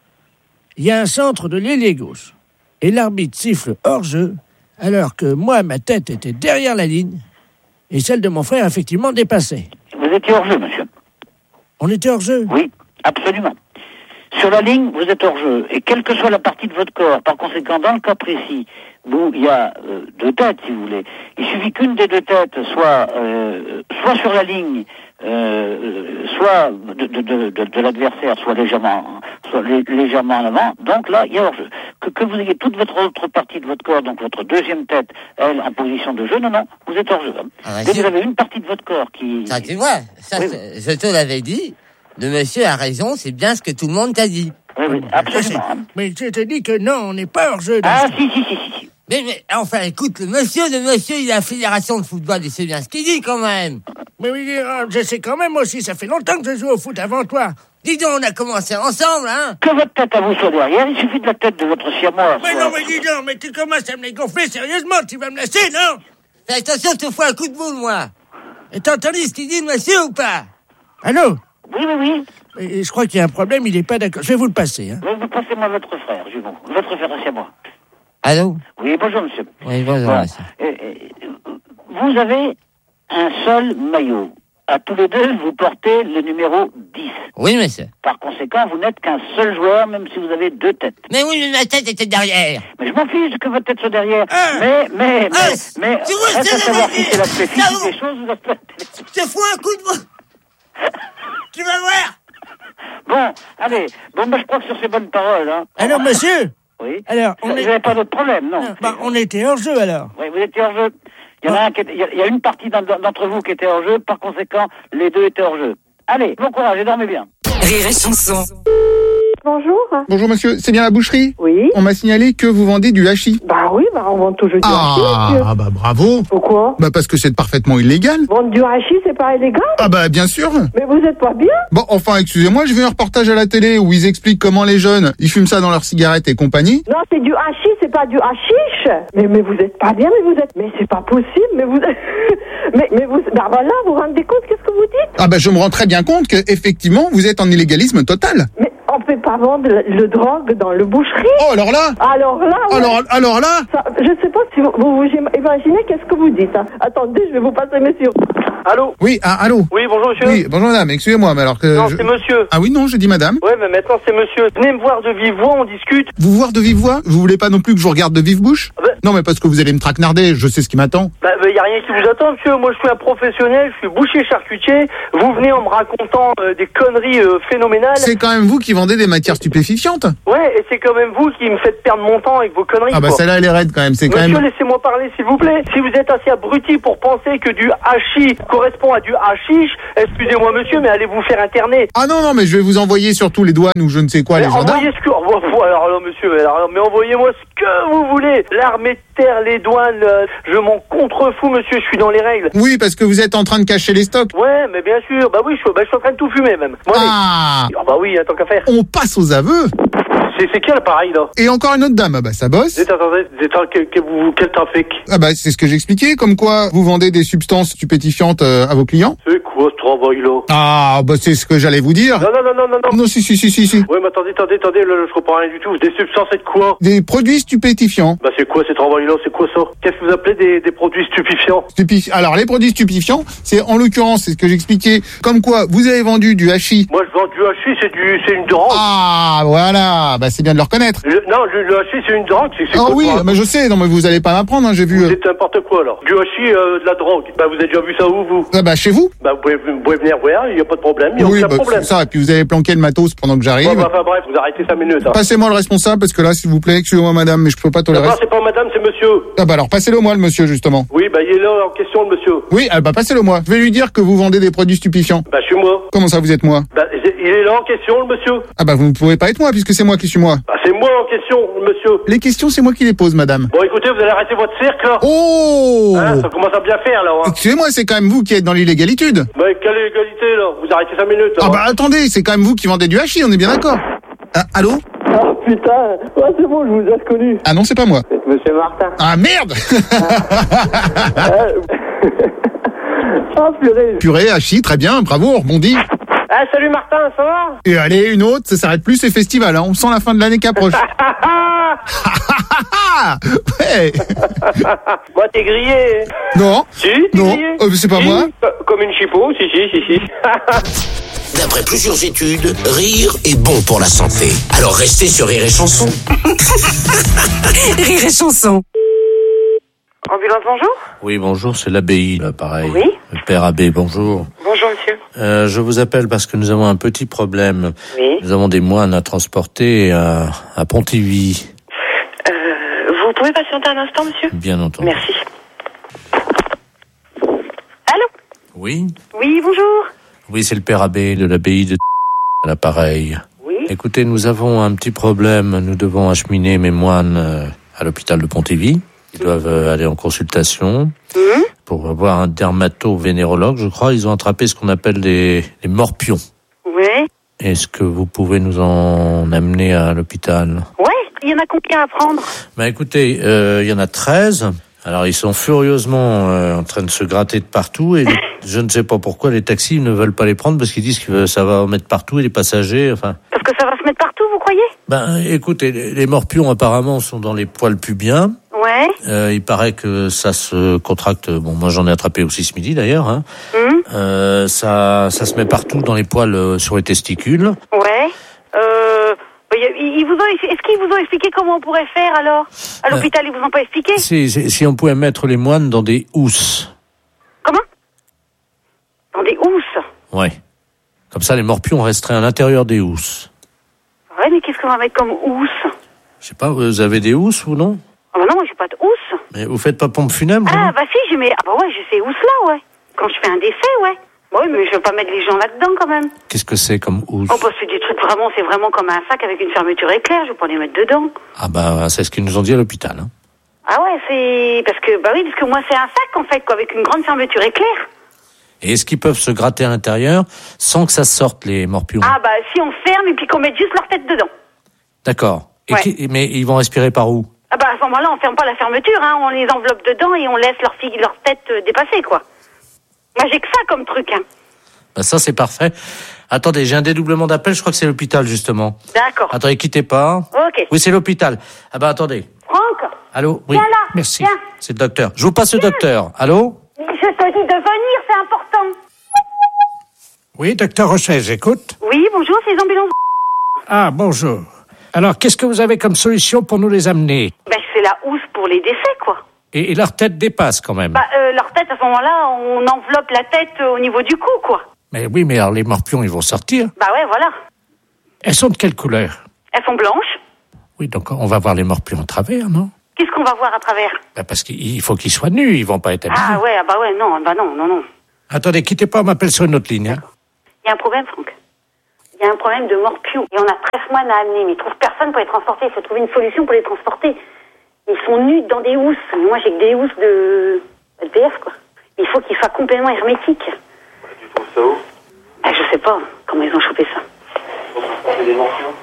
Il y a un centre de l'ailier gauche. Et l'arbitre siffle hors-jeu, alors que moi, ma tête était derrière la ligne, et celle de mon frère, effectivement, dépassait. Vous étiez hors-jeu, monsieur? On était hors-jeu? Oui, absolument. Sur la ligne, vous êtes hors-jeu. Et quelle que soit la partie de votre corps, par conséquent, dans le cas précis, où il y a euh, deux têtes, si vous voulez, il suffit qu'une des deux têtes soit, euh, soit sur la ligne, euh, soit de, de, de, de, de l'adversaire, soit légèrement, soit lé- légèrement en avant. Donc là, il y a hors-jeu. Que, que vous ayez toute votre autre partie de votre corps, donc votre deuxième tête, elle, en position de jeu, non, non, vous êtes hors-jeu. Ah, Dès que vous avez une partie de votre corps qui... Ça, tu vois, ça, Oui, c'est- je te l'avais dit. Le monsieur a raison, c'est bien ce que tout le monde t'a dit. Oui, oui, absolument. Mais je te dis que non, on n'est pas hors-jeu. dans Ah, ce- si, si, si, si. Mais, mais, enfin, écoute, le monsieur, le monsieur, il a la fédération de football, il sait bien ce qu'il dit, quand même. Mais oui, euh, je sais quand même aussi, ça fait longtemps que je joue au foot avant toi. Dis donc, on a commencé ensemble, hein. Que votre tête à vous soit derrière, il suffit de la tête de votre siamois. Mais soit- non, mais dis donc, mais tu commences à me les gonfler sérieusement, tu vas me laisser, non? Fais attention, je te fous un coup de boule, moi. Et t'as entendu ce qu'il dit, le monsieur, ou pas? Allô? Oui, oui, oui. Et je crois qu'il y a un problème, il n'est pas d'accord. Je vais vous le passer, hein. Oui, vous passez-moi votre frère, Jumon. Votre frère, c'est moi. Allô? Oui, bonjour, monsieur. Oui, bonjour, Bon, monsieur. euh, euh, vous avez un seul maillot. À tous les deux, vous portez le numéro dix. Oui, monsieur. Par conséquent, vous n'êtes qu'un seul joueur, même si vous avez deux têtes. Mais oui, mais ma tête était derrière. Mais je m'en fiche que votre tête soit derrière. Ah. Mais, mais, Ah, mais, mais, tu vois, je reste te à savoir l'avais si c'est l'aspect dit. physique Ça des choses ou l'aspect... Je te fous un coup de boule. Tu vas voir. Bon, allez. Bon, bah, je crois que sur ces bonnes paroles, hein. Alors, monsieur? Oui. Alors, on Vous est... n'avez pas d'autre problème, non? Bah, on était hors-jeu, alors. Oui, vous étiez hors jeu. Il y en a un qui était, il y a- il y a une partie d'en- d'entre vous qui était hors jeu, par conséquent, les deux étaient hors jeu. Allez, bon courage et dormez bien. Rire et Chanson. bonjour. Bonjour monsieur, c'est bien la boucherie? Oui. On m'a signalé que vous vendez du hachis. Bah oui, bah on vend toujours du ah, hachis, monsieur. Ah bah bravo. Pourquoi? Bah parce que c'est parfaitement illégal. Vendre du hachis, c'est pas illégal? Ah bah bien sûr. Mais vous êtes pas bien? Bon, enfin, excusez-moi, j'ai vu un reportage à la télé où ils expliquent comment les jeunes, ils fument ça dans leurs cigarettes et compagnie. Non, c'est du hachis, c'est pas du hashish. Mais, mais vous êtes pas bien, mais vous êtes... Mais c'est pas possible, mais vous... mais, mais vous... Bah voilà, vous vous rendez compte, qu'est-ce que vous dites? Ah bah je me rends très bien compte que effectivement vous êtes en illégalisme total. Mais on peut pas vendre le, le drogue dans le boucherie. Oh alors là. Alors là. Ouais. Alors alors là. Ça, je sais pas si vous vous, vous imaginez qu'est-ce que vous dites. Hein. Attendez, je vais vous passer monsieur. Allô. Oui, ah, allô. Oui, bonjour monsieur. Oui, bonjour madame. Excusez-moi, mais alors que. Non, je... c'est monsieur. Ah oui, non, je dis madame. Ouais, mais maintenant c'est monsieur. Venez me voir de vive voix, on discute. Vous voir de vive voix? Vous voulez pas non plus que je vous regarde de vive bouche? Ah bah... Non, mais parce que vous allez me traquenarder. Je sais ce qui m'attend. Bah, bah, y a rien qui vous attend, monsieur. Moi, je suis un professionnel. Je suis boucher charcutier. Vous venez en me racontant euh, des conneries euh, phénoménales. C'est quand même vous qui vendez des matières stupéfiantes. Ouais, et c'est quand même vous qui me faites perdre mon temps avec vos conneries. Ah bah quoi. Celle-là, elle est raide quand même. C'est quand Monsieur, même... laissez-moi parler, s'il vous plaît. Si vous êtes assez abruti pour penser que du hachis correspond à du hashish, excusez-moi, monsieur, mais allez vous faire interner. Ah non, non, mais je vais vous envoyer sur tous les douanes ou je ne sais quoi, mais les gendarmes. Envoyez ce que... Alors là, monsieur, mais, alors, mais envoyez-moi ce que vous voulez. L'armée de terre, les douanes, euh, je m'en contrefous, monsieur, je suis dans les règles. Oui, parce que vous êtes en train de cacher les stocks. Ouais, mais bien sûr, bah oui, je suis, bah, je suis en train de tout fumer, même. Moi, ah mais... oh, bah oui, tant qu'à faire. On passe aux aveux. C'est, c'est quel appareil, là? Et encore une autre dame, ah bah ça bosse. Attendez, attendez, quel, quel, quel trafic? Ah bah c'est ce que j'expliquais, comme quoi vous vendez des substances stupéfiantes euh, à vos clients. C'est quoi ce travail-là? Ah bah c'est ce que j'allais vous dire. Non, non, non, non, non, non. Non, si, si, si, si, si. Ouais, mais attendez, attendez, attendez, là, je comprends rien du tout. Des substances, c'est de quoi? Des produits stupéfiants. Bah c'est quoi ces travail-là? C'est quoi ça? Qu'est-ce que vous appelez des, des produits stupéfiants? Stupéfi... Alors les produits stupéfiants, c'est en l'occurrence, c'est ce que j'expliquais, comme quoi vous avez vendu du hachis. Moi je vends du hachis, c'est du, c'est une drogue. Ah voilà, bah c'est bien de le reconnaître. Le, non, le, le hachis c'est une drogue. C'est, c'est ah quoi, oui, quoi? mais je sais, non mais vous allez pas m'apprendre, hein, j'ai vu. C'est n'importe quoi alors. Du hachis, euh, de la drogue. Bah vous avez déjà vu ça où vous? Ah bah chez vous. Bah vous pouvez, vous pouvez venir voir, il y a pas de problème, il y a oui, aucun bah, problème. C'est ça, et puis vous avez planqué le matos pendant que j'arrive. Bon, bah, enfin bref, vous arrêtez cinq minutes. Hein. Passez-moi le responsable parce que là, s'il vous plaît, excusez-moi madame, mais je peux pas tolérer. Non, c'est pas madame, c'est monsieur. Ah bah alors passez-le moi le monsieur justement. Oui, bah il est là en question le monsieur. Oui, ah bah passez-le moi. Je vais lui dire que vous vendez des produits stupéfiants. Bah je suis moi. Comment ça vous êtes moi? Bah il est là en question le monsieur. Ah bah vous ne pouvez pas être moi puisque c'est moi qui suis moi. Bah c'est moi en question le monsieur. Les questions c'est moi qui les pose madame. Bon écoutez, vous allez arrêter votre cirque là. Oh hein, ça commence à bien faire là. Hein. Excusez-moi, c'est quand même vous qui êtes dans l'illégalitude. Bah quelle illégalité là? Vous arrêtez cinq minutes. Là, ah bah attendez, c'est quand même vous qui vendez du hachis, on est bien d'accord. Ah, allô? Ah putain, ouais, c'est bon, je vous ai reconnu. Ah non, c'est pas moi. C'est monsieur Martin. Ah merde. Ah purée. Purée, hachis, très bien, bravo, on rebondit. Ah salut Martin, ça va? Et allez, une autre, ça s'arrête plus, c'est festival, hein. On sent la fin de l'année qui approche. Ouais. Moi t'es grillé. Non. Si, t'es non. grillé. Euh, c'est pas si, moi. Comme une chipot, si, si, si, si. D'après plusieurs études, rire est bon pour la santé. Alors restez sur Rire et Chanson. Rire et Chanson. Ambulance, bonjour. Oui, bonjour, c'est l'abbaye, là, pareil. Oui. Le père abbé, bonjour. Bonjour, monsieur. Euh, je vous appelle parce que nous avons un petit problème. Oui. Nous avons des moines à transporter à, à Pontivy. Euh, vous pouvez patienter un instant, monsieur? Bien entendu. Merci. Allô? Oui. Oui, bonjour. Oui, c'est le père abbé de l'abbaye de à l'appareil. Oui. Écoutez, nous avons un petit problème. Nous devons acheminer mes moines euh, à l'hôpital de Pontivy. Ils doivent euh, aller en consultation mmh. pour avoir un dermato-vénérologue, je crois. Ils ont attrapé ce qu'on appelle les, les morpions. Oui. Est-ce que vous pouvez nous en amener à l'hôpital? Ouais. Il y en a combien à prendre? Bah écoutez, euh, il y en a treize. Alors ils sont furieusement euh, en train de se gratter de partout et les, je ne sais pas pourquoi les taxis ne veulent pas les prendre parce qu'ils disent que ça va en mettre partout et les passagers, enfin... Parce que ça va se mettre partout, vous croyez? Ben écoutez, les, les morpions apparemment sont dans les poils pubiens. Ouais. Euh, il paraît que ça se contracte, bon moi j'en ai attrapé aussi ce midi d'ailleurs, hein. Mmh. Euh, ça, ça se met partout dans les poils euh, sur les testicules. Ouais. Euh... Ils vous ont, est-ce qu'ils vous ont expliqué comment on pourrait faire alors? À l'hôpital, ils vous ont pas expliqué? Si, si, si on pouvait mettre les moines dans des housses. Comment? Dans des housses? Ouais. Comme ça, les morpions resteraient à l'intérieur des housses. Ouais, mais qu'est-ce qu'on va mettre comme housse? Je sais pas, vous avez des housses ou non? Ah bah non, moi j'ai pas de housse. Mais vous faites pas pompe funèbre? Ah bah si, j'ai mes... Ah bah ouais, j'ai ces housses-là, ouais. Quand je fais un décès, ouais. Bah oui, mais je veux pas mettre les gens là-dedans quand même. Qu'est-ce que c'est comme housse? Oh bah c'est des trucs vraiment, c'est vraiment comme un sac avec une fermeture éclair, je vais pas les mettre dedans. Ah bah c'est ce qu'ils nous ont dit à l'hôpital. Hein. Ah ouais, c'est... Parce que, bah oui, parce que moi c'est un sac en fait, quoi, avec une grande fermeture éclair. Et est-ce qu'ils peuvent se gratter à l'intérieur sans que ça sorte les morpions? Ah bah si on ferme et puis qu'on mette juste leur tête dedans. D'accord. Et Ouais. qui... Mais ils vont respirer par où? Ah bah à ce moment-là, on ferme pas la fermeture, hein, on les enveloppe dedans et on laisse leur, fille, leur tête euh, dépasser, quoi. Moi j'ai que ça comme truc, hein. Bah ça c'est parfait. Attendez, j'ai un dédoublement d'appel, je crois que c'est l'hôpital justement. D'accord. Attendez, quittez pas. Ok. Oui, c'est l'hôpital. Ah bah attendez. Franck, Allô? Oui. viens là. Merci. Viens. C'est le docteur. Je vous passe le docteur. Allô? Je te dis de venir, c'est important. Oui, docteur Rochet, j'écoute. Oui, bonjour, c'est les ambulances. Ah, bonjour. Alors, qu'est-ce que vous avez comme solution pour nous les amener? Ben c'est la housse pour les décès, quoi. Et, et leur tête dépasse quand même. Bah euh, leur tête, à ce moment-là, on enveloppe la tête euh, au niveau du cou, quoi. Mais oui, mais alors les morpions, ils vont sortir. Bah ouais, voilà. Elles sont de quelle couleur? Elles sont blanches. Oui, donc on va voir les morpions à travers, non? Qu'est-ce qu'on va voir à travers? Bah parce qu'il faut qu'ils soient nus, ils vont pas être habillés. Ah ouais, ah bah ouais, non, bah non, non, non. Attendez, quittez pas, on m'appelle sur une autre ligne. Hein. Il y a un problème, Franck. Il y a un problème de morpions. Et on a treize mois à amener, mais ils trouvent personne pour les transporter. Il faut trouver une solution pour les transporter. Ils sont nus dans des housses. Moi, j'ai que des housses de L P F, quoi. Il faut qu'ils soient complètement hermétiques. Tu trouves ça où? Ah, je sais pas comment ils ont chopé ça. Pour transporter des morpions.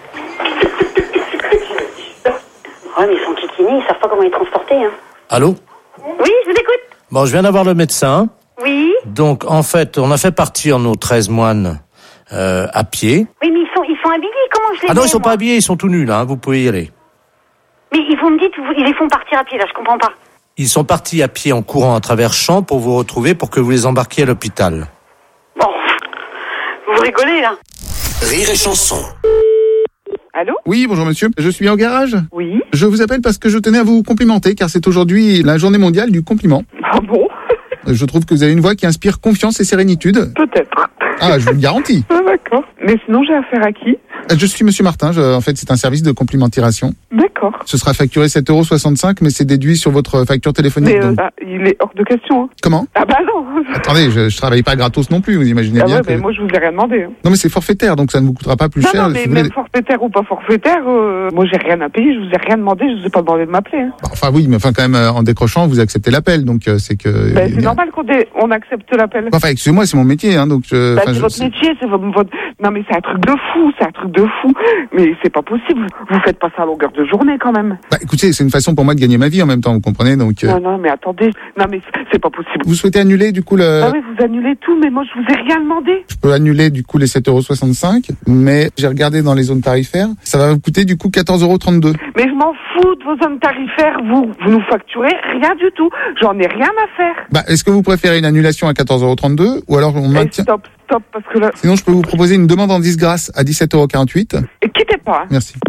Ouais, mais ils sont kikinés, ils savent pas comment les transporter, hein. Allô? Oui, je vous écoute. Bon, je viens d'avoir le médecin. Oui. Donc, en fait, on a fait partir nos treize moines euh, à pied. Oui, mais ils sont, ils sont habillés, comment je les Ah non, mets, ils sont moi pas habillés, ils sont tout nus, là, hein, vous pouvez y aller. Mais ils vous me dites, vous- ils les font partir à pied, là, je comprends pas. Ils sont partis à pied en courant à travers champs pour vous retrouver, pour que vous les embarquiez à l'hôpital. Bon, vous rigolez, là. Rire et chanson. Allô? Oui, bonjour monsieur. Je suis au garage. Oui. Je vous appelle parce que je tenais à vous complimenter car c'est aujourd'hui la journée mondiale du compliment. Ah bon? Je trouve que vous avez une voix qui inspire confiance et sérénitude. Peut-être. Ah, je vous le garantis. Ah, d'accord. Mais sinon, j'ai affaire à qui? Je suis monsieur Martin. Je- en fait, c'est un service de complimentation. D'accord. Ce sera facturé sept euros soixante-cinq, mais c'est déduit sur votre facture téléphonique. Mais euh, donc- ah, il est hors de question. Hein. Comment? Ah bah non. Attendez, je, je travaille pas gratos non plus, vous imaginez Ah bien ouais, que... mais moi je vous ai rien demandé. hein. Non mais c'est forfaitaire, donc ça ne vous coûtera pas plus non, cher. non, mais si vous voulez. même forfaitaire ou pas forfaitaire, euh, moi j'ai rien à payer, je vous ai rien demandé, je vous ai pas demandé de m'appeler. Hein. Enfin oui, mais enfin quand même euh, en décrochant, vous acceptez l'appel, donc euh, c'est que... Ben, c'est normal qu'on dé- on accepte l'appel. Enfin, excusez-moi, c'est mon métier, hein, donc... je- Bah, enfin, c'est je- votre métier, c'est votre, votre- Non mais c'est un truc de fou, c'est un truc de fou. Mais c'est pas possible, vous faites pas ça à longueur de journée quand même. Bah, écoutez, c'est une façon pour moi de gagner ma vie en même temps, vous comprenez, donc... euh, Non, non, mais attendez, non mais c'est- c'est pas possible. Vous souhaitez annuler du coup le... Ah oui, vous annulez tout, mais moi je vous ai rien demandé. Je peux annuler du coup les sept euros soixante-cinq, mais j'ai regardé dans les zones tarifaires, ça va vous coûter du coup quatorze euros trente-deux. Mais je m'en fous de vos zones tarifaires, vous, vous nous facturez rien du tout. J'en ai rien à faire. Bah, est-ce que vous préférez une annulation à quatorze euros trente-deux ou alors on Et maintient... stop, stop, parce que là... Sinon, je peux vous proposer une demande en disgrâce à dix-sept euros quarante-huit. Et quittez pas. hein. Merci.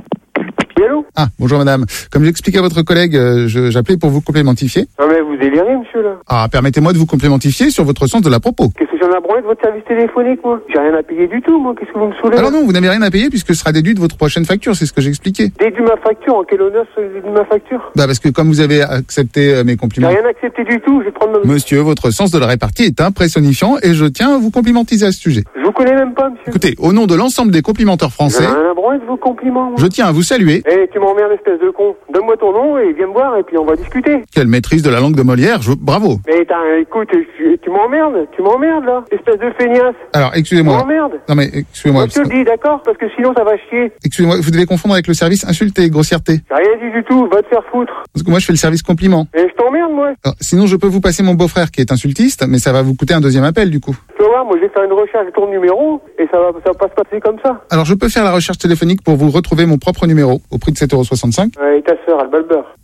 Ah, bonjour madame. Comme j'expliquais à votre collègue, euh, je- j'appelais pour vous complémentifier. Ah mais vous délirez, monsieur, là. Ah, permettez-moi de vous complémentifier sur votre sens de la propos. Qu'est-ce que j'en ai à branler de votre service téléphonique, moi? J'ai rien à payer du tout, moi. Qu'est-ce que vous me saoulez? Alors non, vous n'avez rien à payer puisque ce sera déduit de votre prochaine facture, c'est ce que j'ai expliqué. Déduit ma facture, en quel honneur c'est déduit ma facture? Bah parce que comme vous avez accepté euh, mes J'ai compliments... rien accepté du tout, je vais prendre ma... Monsieur, votre sens de la répartie est impressionnifiant et je tiens à vous complimentiser à ce sujet. Je vous connais même pas, monsieur. Écoutez, au nom de l'ensemble des complimenteurs français, J'ai rien à branler de vos compliments, moi. je tiens à vous saluer. Eh, tu m'emmerdes, espèce de con. Donne-moi ton nom et viens me voir et puis on va discuter. Quelle maîtrise de la langue de Molière, je... bravo. Mais t'as, écoute, tu, tu m'emmerdes, tu m'emmerdes, là. Espèce de feignasse. Alors, Tu excusez-moi. m'emmerdes. Non mais, excusez-moi. Moi, je te le dis, d'accord? Parce que sinon, ça va chier. Excusez-moi, vous devez confondre avec le service insulte et grossièreté. J'ai rien dit du tout, va te faire foutre. Parce que moi, je fais le service compliment. Et je t'emmerde, moi. Alors, sinon, je peux vous passer mon beau-frère qui est insultiste, mais ça va vous coûter un deuxième appel, du coup. Tu vas voir, moi, je vais faire une recherche de ton numéro et ça va, ça va pas se passer comme ça. Alors, je peux faire la recherche téléphonique pour vous retrouver mon propre numéro, au prix de sept euros soixante-cinq. Ouais, et ta sœur, elle bat le beurre.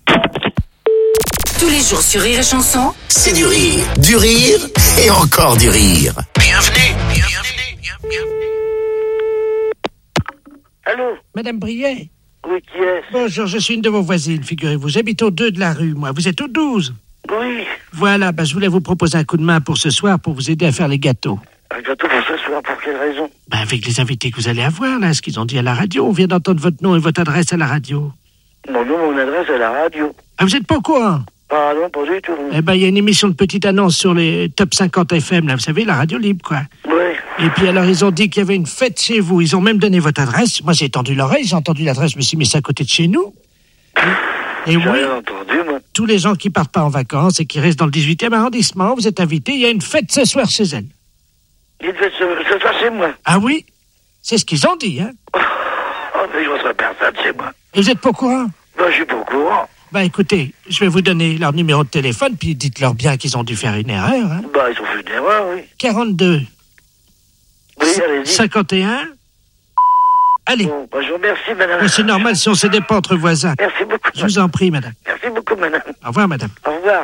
Tous les jours sur Rire et Chanson. C'est du rire, du rire et encore du rire. Bienvenue, bienvenue, bienvenue. Allô? Madame Briet? Oui, qui est-ce? Bonjour, je suis une de vos voisines, figurez-vous. J'habite au deux de la rue, moi. Vous êtes au douze? Oui. Voilà, bah, je voulais vous proposer un coup de main pour ce soir pour vous aider à faire les gâteaux. Un gâteau pour ce soir, pour quelle raison? Bah, avec les invités que vous allez avoir, là, ce qu'ils ont dit à la radio. On vient d'entendre votre nom et votre adresse à la radio. Mon nom, mon adresse à la radio. Ah, vous êtes pas au courant? Ah non, pas du tout. Eh ben, il y a une émission de petite annonce sur les top cinquante F M, là, vous savez, la radio libre, quoi. Oui. Et puis alors, ils ont dit qu'il y avait une fête chez vous. Ils ont même donné votre adresse. Moi, j'ai tendu l'oreille, j'ai entendu l'adresse, je me suis mis ça à côté de chez nous. Et, et oui, rien entendu, moi. tous les gens qui partent pas en vacances et qui restent dans le dix-huitième arrondissement, vous êtes invités. Il y a une fête ce soir chez elle. Il devait se faire chez moi. Ah oui? C'est ce qu'ils ont dit, hein. Oh, mais je reçois personne chez moi. Et vous êtes pas au courant? Non, je suis pas au courant. Bah écoutez, je vais vous donner leur numéro de téléphone, puis dites-leur bien qu'ils ont dû faire une erreur. Hein. Bah, ils ont fait une erreur, oui. quarante-deux. Oui, allez-y. cinquante et un. Allez. Bon, bah, je vous remercie, madame. Oh, c'est normal si on se dépend entre voisins. Merci beaucoup. Je vous en prie, madame. Merci beaucoup, madame. Au revoir, madame. Au revoir.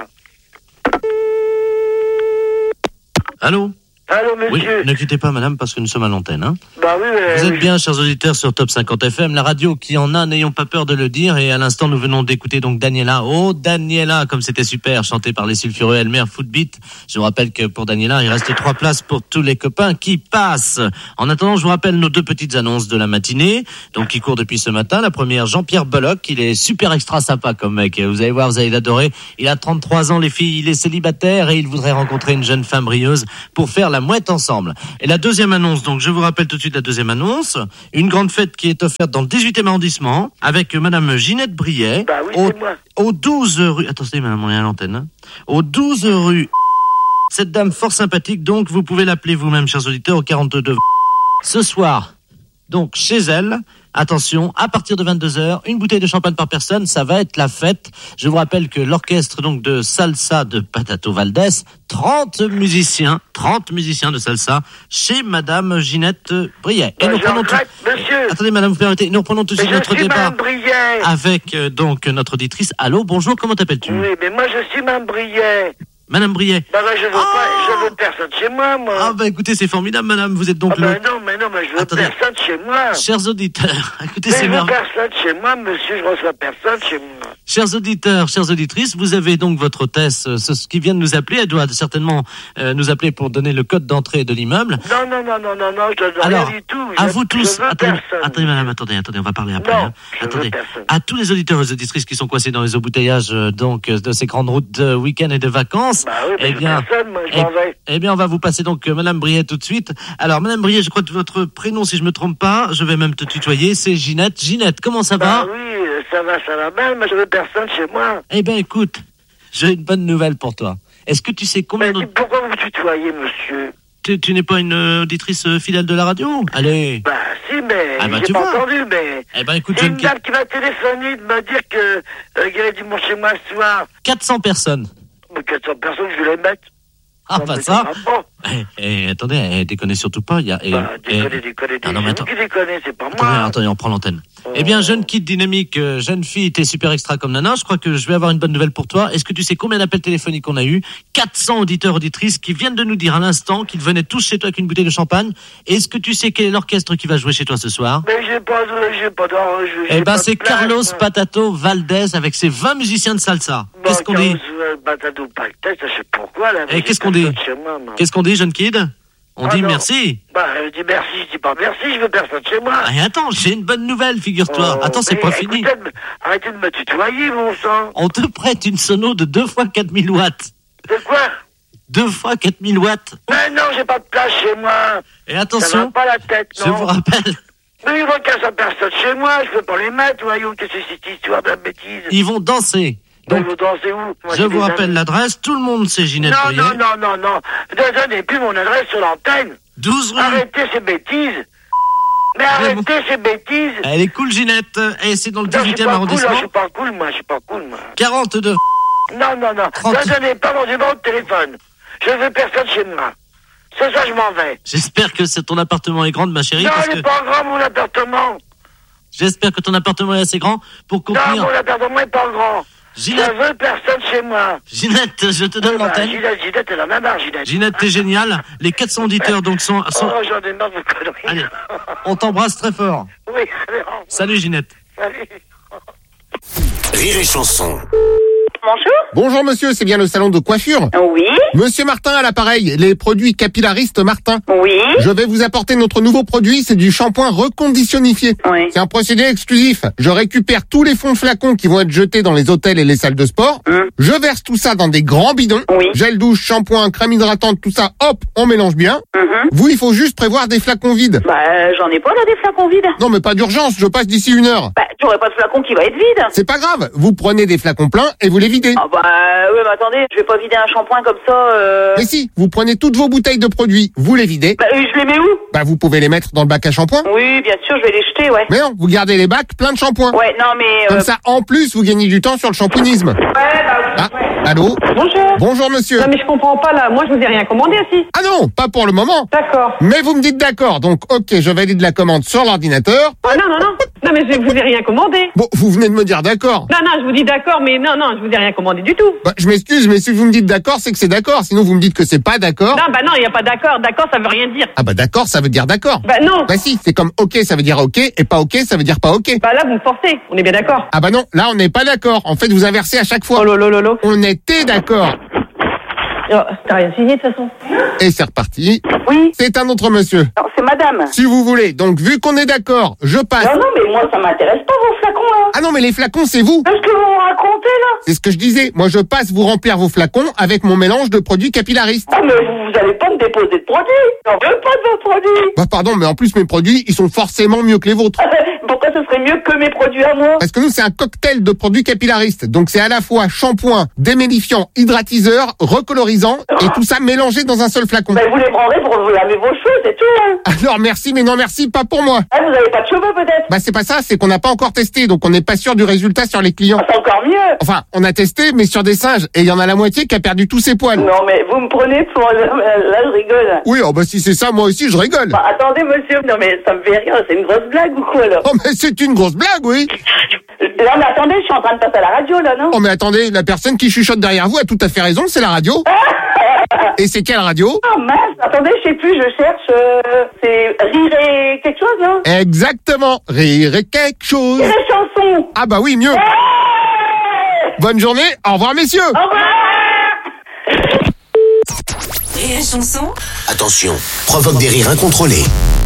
Allô? Allô, monsieur. Oui, ne quittez pas, madame, parce que nous sommes à l'antenne. Hein. Bah oui, mais... Vous êtes bien, chers auditeurs, sur Top cinquante F M, la radio qui en a, n'ayons pas peur de le dire. Et à l'instant, nous venons d'écouter donc Daniela. Oh, Daniela, comme c'était super, chanté par les sulfureux Elmer Footbeat. Je vous rappelle que pour Daniela, il reste trois places pour tous les copains qui passent. En attendant, je vous rappelle nos deux petites annonces de la matinée, donc qui courent depuis ce matin. La première, Jean-Pierre Bollock, il est super extra sympa comme mec. Vous allez voir, vous allez l'adorer. Il a trente-trois ans, les filles, il est célibataire et il voudrait rencontrer une jeune femme brilleuse pour faire la mouette ensemble. Et la deuxième annonce, donc je vous rappelle tout de suite la deuxième annonce, une grande fête qui est offerte dans le dix-huitième arrondissement avec madame Ginette Briet, bah oui, au, c'est moi. au douze rue, attendez madame, on est à l'antenne, hein, au douze rue, cette dame fort sympathique, donc vous pouvez l'appeler vous-même, chers auditeurs, au quarante-deux. Ce soir, donc chez elle, attention, à partir de vingt-deux heures, une bouteille de champagne par personne, ça va être la fête. Je vous rappelle que l'orchestre donc de salsa de Patato Valdés, trente musiciens, trente musiciens de salsa chez madame Ginette Briet. Et bah, nous reprenons tout... monsieur. Attendez madame, vous permettez, nous reprenons tout de suite notre débat Briet. avec euh, donc notre auditrice. Allô, bonjour, comment t'appelles-tu? Oui, mais moi je suis madame Briet. Madame Briet. Bah, bah je veux oh pas, je veux personne chez moi, moi. Ah bah écoutez, c'est formidable madame, vous êtes donc ah, bah, le... non, mais non, mais je veux Attendez. personne chez moi. Chers auditeurs, écoutez, mais c'est je veux merveilleux. personne chez moi, monsieur, je reçois personne chez moi. Chers auditeurs, chères auditrices, vous avez donc votre hôtesse, euh, ce qui vient de nous appeler, elle doit certainement euh, nous appeler pour donner le code d'entrée de l'immeuble. Non, non, non, non, non, non, je donne Alors, rien du tout. à je, vous tous, je veux attendez, personne. attendez madame, attendez, attendez, on va parler après. Non, hein. je Attendez, veux personne. à tous les auditeurs et les auditrices qui sont coincés dans les embouteillages euh, donc euh, de ces grandes routes de week-end et de vacances, bah oui, eh bien, personne, moi, je eh, m'en vais. eh bien, on va vous passer donc euh, madame Briet tout de suite. Alors, madame Briet, je crois que votre prénom, si je me trompe pas, je vais même te tutoyer, c'est Ginette. Ginette, comment ça va? Bah oui, ça va, ça va mal, mais je veux personne chez moi. Eh bien, écoute, j'ai une bonne nouvelle pour toi. Est-ce que tu sais combien... Mais de... pourquoi vous tutoyez, monsieur? Tu, tu n'es pas une euh, auditrice euh, fidèle de la radio? Allez. Bah si, mais ah bah, j'ai tu pas vois. entendu, mais... Eh ben, écoute, c'est je une ne... dame qui m'a téléphoné de me dire que euh, qu'il y avait du monde chez moi ce soir. quatre cents personnes. Mais quatre cents personnes, je vais les mettre. Ah, non, pas mais ça. pas. Eh, eh, attendez, eh, déconnez surtout pas. Il y a, eh, Bah, déconnez, eh, déconnez, ah, non, mais c'est vous attends. qui déconnez, c'est pas Attendez, moi. attendez, on prend l'antenne. Oh. Eh bien, jeune kid dynamique, euh, jeune fille, t'es super extra comme nana. Je crois que je vais avoir une bonne nouvelle pour toi. Est-ce que tu sais combien d'appels téléphoniques on a eu? quatre cents auditeurs, auditrices qui viennent de nous dire à l'instant qu'ils venaient tous chez toi avec une bouteille de champagne. Est-ce que tu sais quel est l'orchestre qui va jouer chez toi ce soir? Mais j'ai pas de, j'ai pas d'or, Eh ben, c'est Carlos Patato Valdés avec ses vingt musiciens de salsa. Bon, Qu'est-ce qu'on dit? Batado Pactet, je sais pourquoi, là. Eh, qu'est-ce qu'on dit? Qu'est-ce qu'on dit, jeune kid? On ah dit non. merci. Bah, je dis merci, je dis pas merci, je veux personne chez moi. Ah, et attends, j'ai une bonne nouvelle, figure-toi. Oh, attends, c'est mais pas écoutez, fini. de- Arrêtez de me tutoyer, mon sang. On te prête une sono de deux fois quatre mille watts. C'est quoi? deux fois quatre mille watts. Mais non, j'ai pas de place chez moi. Et Ça attention, va pas la tête, non. je vous rappelle, Mais il va qu'à sa personne chez moi, je peux pas les mettre, voyons, qu'est-ce que c'est cette histoire de bêtise. ils vont danser. Donc, Donc, vous dansez où? Moi, je j'ai vous des rappelle amis. l'adresse. Tout le monde sait Ginette Non, Briet. non, non, non, non. Ne donnez plus mon adresse sur l'antenne. douze rue. Arrêtez ces bêtises. Mais arrêtez ces bêtises. Elle est cool, Ginette. Et c'est dans le Non, je suis dix-huitième pas cool, là, je arrondissement. suis pas cool, moi, je suis pas cool, moi. quarante-deux. Non, non, non. trente. Ne donnez pas mon numéro de téléphone. Je veux personne chez moi. Ce soir, je m'en vais. J'espère que c'est- ton appartement est grand, ma chérie. Non, parce il que n'est pas grand, mon appartement. j'espère que ton appartement est assez grand pour Non, contenir. mon appartement n'est pas grand. Ginette. Je veux personne chez moi. Ginette, je te donne Oui, bah, l'antenne. Ginette, Ginette, elle en a marre, Ginette. Ginette, t'es génial. Les quatre cents auditeurs donc sont. sont... Oh, j'en ai marre de conneries. Allez, on t'embrasse très fort. Oui, allez, au revoir. Salut, Ginette. Salut. Rire et chanson. Bonjour. Bonjour monsieur, c'est bien le salon de coiffure? Oui. Monsieur Martin à l'appareil, les produits capillaristes Martin. Oui. Je vais vous apporter notre nouveau produit, c'est du shampoing reconditionnifié. Oui. C'est un procédé exclusif. Je récupère tous les fonds de flacons qui vont être jetés dans les hôtels et les salles de sport. Hum. Je verse tout ça dans des grands bidons. Oui. Gel douche, shampoing, crème hydratante, tout ça, hop, on mélange bien. Mhm. Vous, il faut juste prévoir des flacons vides. Bah, euh, j'en ai pas là des flacons vides. Non mais pas d'urgence, je passe d'ici une heure. Bah, j'aurais pas de flacon qui va être vide. C'est pas grave, vous prenez des flacons pleins et vous les videz. Ah bah, ouais, mais attendez, je vais pas vider un shampoing comme ça, euh... Mais si, vous prenez toutes vos bouteilles de produits, vous les videz. Bah, euh, je les mets où? Bah vous pouvez les mettre dans le bac à shampoing. Oui, bien sûr, je vais les jeter, ouais. Mais non, vous gardez les bacs pleins de shampoing. Ouais, non mais... Euh... Comme ça, en plus, vous gagnez du temps sur le shampooinisme. Ouais, bah oui. Ah, ouais. allô? Bonjour. Bonjour monsieur. Non mais je comprends pas là, moi je vous ai rien commandé aussi. Ah non, pas pour le moment. D'accord. Mais vous me dites d'accord, donc ok, je valide la commande sur l'ordinateur. Ah non, non, non. Non mais je vous ai rien commandé. Bon, vous venez de me dire d'accord. Non, non, je vous dis d'accord, mais non, non, je vous ai rien commandé du tout. Bah, je m'excuse, mais si vous me dites d'accord, c'est que c'est d'accord. Sinon, vous me dites que c'est pas d'accord. Non, bah non, il n'y a pas d'accord. D'accord, ça veut rien dire. Ah bah d'accord, ça veut dire d'accord. Bah non. Bah si, c'est comme ok, ça veut dire ok, et pas ok, ça veut dire pas ok. Bah là, vous me forcez. On est bien d'accord. Ah bah non, là on n'est pas d'accord. En fait, vous inversez à chaque fois. Oh lolo lolo. On était d'accord. Oh, t'as rien signé de toute façon. Et c'est reparti. Oui. C'est un autre monsieur. Non, c'est madame. Si vous voulez. Donc vu qu'on est d'accord, je passe. Non, non, mais moi ça m'intéresse pas vos flacons là. Ah non, mais les flacons, c'est vous. Qu'est-ce que vous me racontez là? C'est ce que je disais. Moi, je passe vous remplir vos flacons avec mon mélange de produits capillaristes. Ah mais vous, vous allez pas me déposer de produits. J'en veux pas de vos produits. Bah pardon, mais en plus mes produits, ils sont forcément mieux que les vôtres. Pourquoi ce serait mieux que mes produits à moi? Parce que nous, c'est un cocktail de produits capillaristes. Donc c'est à la fois shampoing, démélifiant, hydratiseur, recolorisant, et tout ça mélangé dans un seul flacon. Ben vous les prendrez pour vous laver vos cheveux, c'est tout, hein. Alors merci, mais non merci, pas pour moi. Ah, vous avez pas de cheveux peut-être? Bah c'est pas ça, c'est qu'on n'a pas encore testé, donc on n'est pas sûr du résultat sur les clients. C'est encore mieux. Enfin, on a testé, mais sur des singes, et il y en a la moitié qui a perdu tous ses poils. Non mais vous me prenez pour... Là je rigole. Oui, oh bah si c'est ça, moi aussi je rigole. Bah, attendez monsieur, non mais ça me fait rire, c'est une grosse blague ou quoi là? Oh mais c'est une grosse blague, oui. Non mais attendez, je suis en train de passer à la radio là, non? Oh mais attendez, la personne qui chuchote derrière vous a tout à fait raison, c'est la radio. Et c'est quelle radio? Oh mince, attendez, je sais plus, je cherche, euh, c'est Rire et quelque chose, non? Exactement, Rire et quelque chose. Rire et chanson. Ah bah oui, mieux. Ouais. Bonne journée, au revoir messieurs. Au revoir. Rire et chanson. Attention, provoque des rires incontrôlés.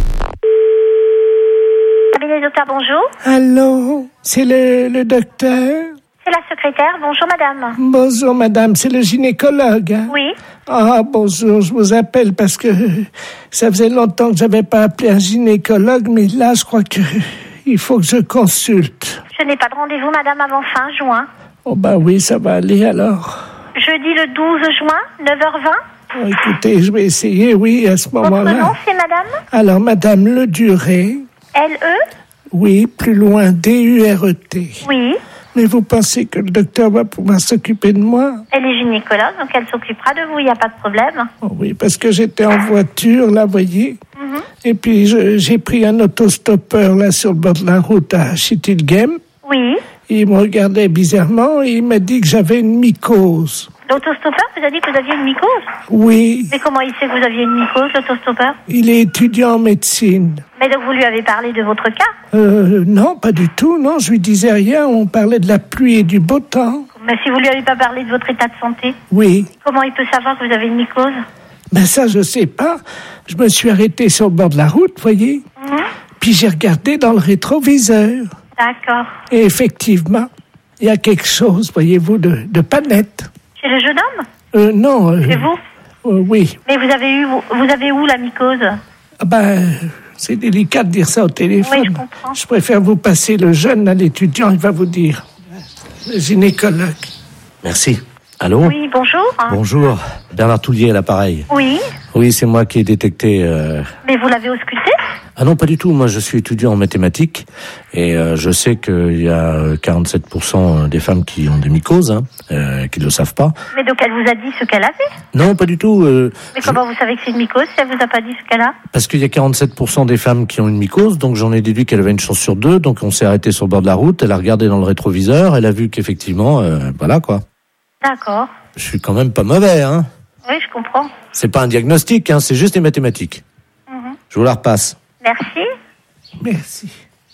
Cabinet docteur, bonjour. Allô, c'est le, le docteur? C'est la secrétaire. Bonjour, madame. Bonjour, madame, c'est le gynécologue. Hein? Oui. Ah, bonjour, je vous appelle parce que ça faisait longtemps que j'avais pas appelé un gynécologue, mais là, je crois que il faut que je consulte. Je n'ai pas de rendez-vous, madame, avant fin juin. Oh, bah oui, ça va aller alors. Jeudi le douze juin, neuf heures vingt. Oh, écoutez, je vais essayer, oui, à ce moment-là. Votre nom, c'est madame? Alors, madame Le Duré. L E? Oui, plus loin, D U R E T. Oui. Mais vous pensez que le docteur va pouvoir s'occuper de moi? Elle est gynécologue, donc elle s'occupera de vous, il n'y a pas de problème. Oh oui, parce que j'étais en voiture, là, voyez. Mm-hmm. Et puis, je, j'ai pris un autostoppeur, là, sur le bord de la route à Schittilgem. Oui. Il me regardait bizarrement et il m'a dit que j'avais une mycose. L'autostoppeur vous a dit que vous aviez une mycose? Oui. Mais comment il sait que vous aviez une mycose, l'autostoppeur? Il est étudiant en médecine. Mais donc vous lui avez parlé de votre cas? Euh, non, pas du tout, non, je lui disais rien, on parlait de la pluie et du beau temps. Mais si vous lui avez pas parlé de votre état de santé? Oui. Comment il peut savoir que vous avez une mycose? Ben ça, je sais pas. Je me suis arrêté sur le bord de la route, voyez. Mmh. Puis j'ai regardé dans le rétroviseur. D'accord. Et effectivement, il y a quelque chose, voyez-vous, de, de pas net. Chez le jeune homme? Euh, non. Euh, Chez vous? Euh, oui. Mais vous avez eu, vous, vous avez où la mycose? Ah ben, c'est délicat de dire ça au téléphone. Oui, je comprends. Je préfère vous passer le jeune à l'étudiant, il va vous dire. Le gynécologue. Merci. Allô? Oui, bonjour. Bonjour. Bernard Toulier à l'appareil. Oui. Oui, c'est moi qui ai détecté... Euh... Mais vous l'avez ausculté? Ah non, pas du tout. Moi, je suis étudiant en mathématiques et euh, je sais qu'il y a quarante-sept pour cent des femmes qui ont des mycoses, hein, euh, qui ne le savent pas. Mais donc elle vous a dit ce qu'elle avait? Non, pas du tout. Euh, Mais comment je... vous savez que c'est une mycose si elle vous a pas dit ce qu'elle a? Parce qu'il y a quarante-sept pour cent des femmes qui ont une mycose, donc j'en ai déduit qu'elle avait une chance sur deux. Donc on s'est arrêté sur le bord de la route, elle a regardé dans le rétroviseur, elle a vu qu'effectivement, euh, voilà quoi. D'accord. Je suis quand même pas mauvais, hein. Oui, je comprends. C'est pas un diagnostic, hein, c'est juste des mathématiques. Mm-hmm. Je vous la repasse. Merci. Merci.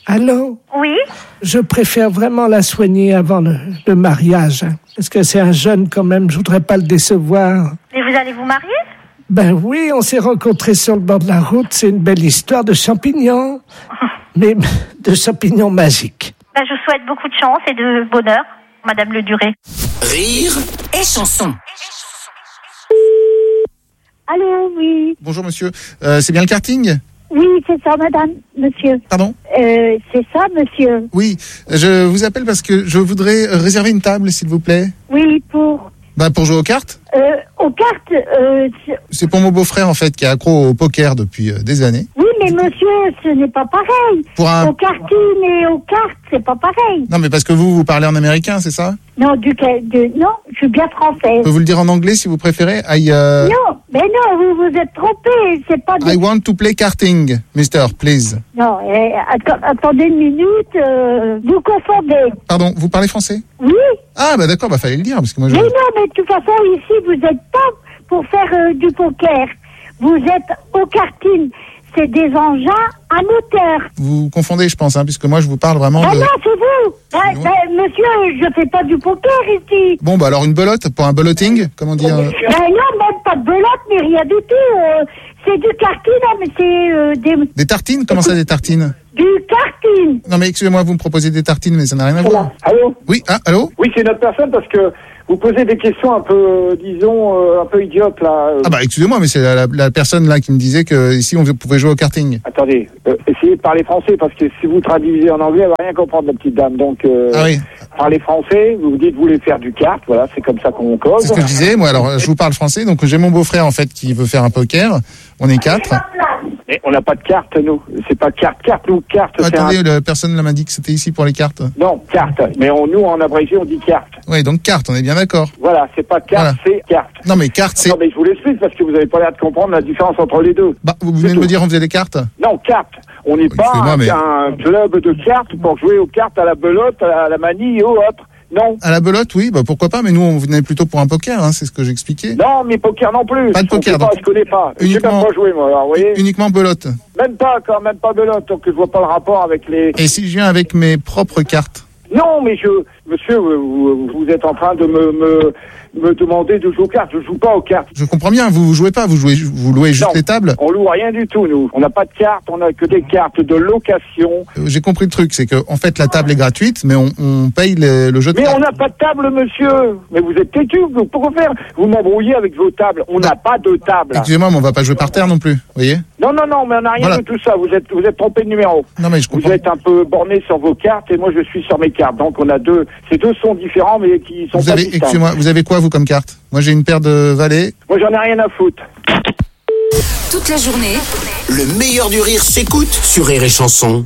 Allô? Oui? Je préfère vraiment la soigner avant le, le mariage. Hein, parce que c'est un jeune quand même, je voudrais pas le décevoir. Et vous allez vous marier? Ben oui, on s'est rencontrés sur le bord de la route. C'est une belle histoire de champignons. Mais de champignons magiques. Ben, je vous souhaite beaucoup de chance et de bonheur, Madame Le Duré. Rire et chanson. Allô, oui. Bonjour monsieur, euh, c'est bien le karting? Oui, c'est ça, madame, monsieur. Pardon? euh, C'est ça, monsieur. Oui, je vous appelle parce que je voudrais réserver une table, s'il vous plaît. Oui, pour... Bah, pour jouer aux cartes. Euh, aux cartes, euh... C'est pour mon beau-frère, en fait, qui est accro au poker depuis euh, des années. Oui, mais monsieur, ce n'est pas pareil. Pour un... Au karting et aux cartes, c'est pas pareil. Non, mais parce que vous, vous parlez en américain, c'est ça? Non, du de, non, je suis bien française. Je peux vous le dire en anglais, si vous préférez. I, uh... Non, mais non, vous vous êtes trompé, c'est pas... De... I want to play karting, mister, please. Non, eh, att- attendez une minute, euh, vous confondez. Pardon, vous parlez français? Oui. Ah, bah d'accord, bah fallait le dire, parce que moi je... Mais non, mais de toute façon, ici, vous n'êtes pas pour faire euh, du poker. Vous êtes au karting. C'est des engins à moteur. Vous confondez, je pense, hein, puisque moi je vous parle vraiment Ah de... non, c'est vous. Bah, bah, monsieur, je fais pas du poker ici. Bon, bah alors une belote, pour un belotting, comment dire euh... Bah non, même pas de belote, mais rien du tout. Euh, c'est du karting, non, mais c'est euh, des... Des tartines? Comment ça, des tartines? Du karting. Non mais excusez-moi, vous me proposez des tartines, mais ça n'a rien à voir. Allô? Oui, ah, allô? Oui, c'est notre personne parce que vous posez des questions un peu, euh, disons, euh, un peu idiotes là. euh. Ah bah excusez-moi, mais c'est la, la, la personne là qui me disait que ici on pouvait jouer au karting. Attendez, euh, essayez de parler français parce que si vous traduisez en anglais, elle va rien comprendre, la petite dame. Donc, euh, Ah oui. parlez français, vous vous dites vous voulez faire du kart, voilà, c'est comme ça qu'on cause. C'est ce que je disais, moi alors je vous parle français, donc j'ai mon beau-frère en fait qui veut faire un poker, on est quatre. Mais on n'a pas de carte, nous. C'est pas carte, carte, nous, carte. c'est Attendez, un... la personne là m'a dit que c'était ici pour les cartes. Non, carte. Mais on, nous, en abrégé, on dit carte. Oui, donc carte, on est bien d'accord. Voilà, c'est pas carte, c'est carte. Non mais carte c'est... Non mais je vous l'explique parce que vous avez pas l'air de comprendre la différence entre les deux. Bah, vous venez de me dire on faisait des cartes? Non, carte. On n'est pas excusez-moi, un, mais- un club de cartes pour jouer aux cartes à la belote, à la, à la manie et aux autres. Non. À la belote, oui, bah pourquoi pas, mais nous on venait plutôt pour un poker, hein, c'est ce que j'expliquais. Non, mais poker non plus. Pas de poker, Je sais pas, donc. je connais pas. Je sais même Uniquement- pas jouer, moi, alors, vous voyez. Uniquement belote. Même pas, quand même pas belote, donc je vois pas le rapport avec les... Et si je viens avec mes propres cartes? Non, mais je... Monsieur, vous, vous êtes en train de me, me, me demander de jouer aux cartes. Je joue pas aux cartes. Je comprends bien, vous, vous jouez pas, vous jouez, vous louez juste Non, les tables. on loue rien du tout, nous. On n'a pas de cartes, on a que des cartes de location. Euh, J'ai compris le truc, c'est que en fait la table est gratuite, mais on, on paye le, le jeu de Mais cartes. on n'a pas de table, monsieur. Mais vous êtes têtu. vous- Pourquoi faire? Vous m'embrouillez avec vos tables. On n'a pas de table. Excusez-moi, mais on va pas jouer par terre non plus, vous voyez? Non, non, non, mais on n'a rien Voilà. de tout ça. Vous êtes, vous êtes trompé de numéro. Non mais je comprends. Vous êtes un peu borné sur vos cartes et moi je suis sur mes cartes. Donc on a deux, ces deux sont différents mais qui sont Vous pas avez, distincts. excusez-moi, vous avez quoi vous comme carte? Moi j'ai une paire de valets. Moi j'en ai rien à foutre. Toute la journée, Le meilleur du rire s'écoute sur Rire et Chanson.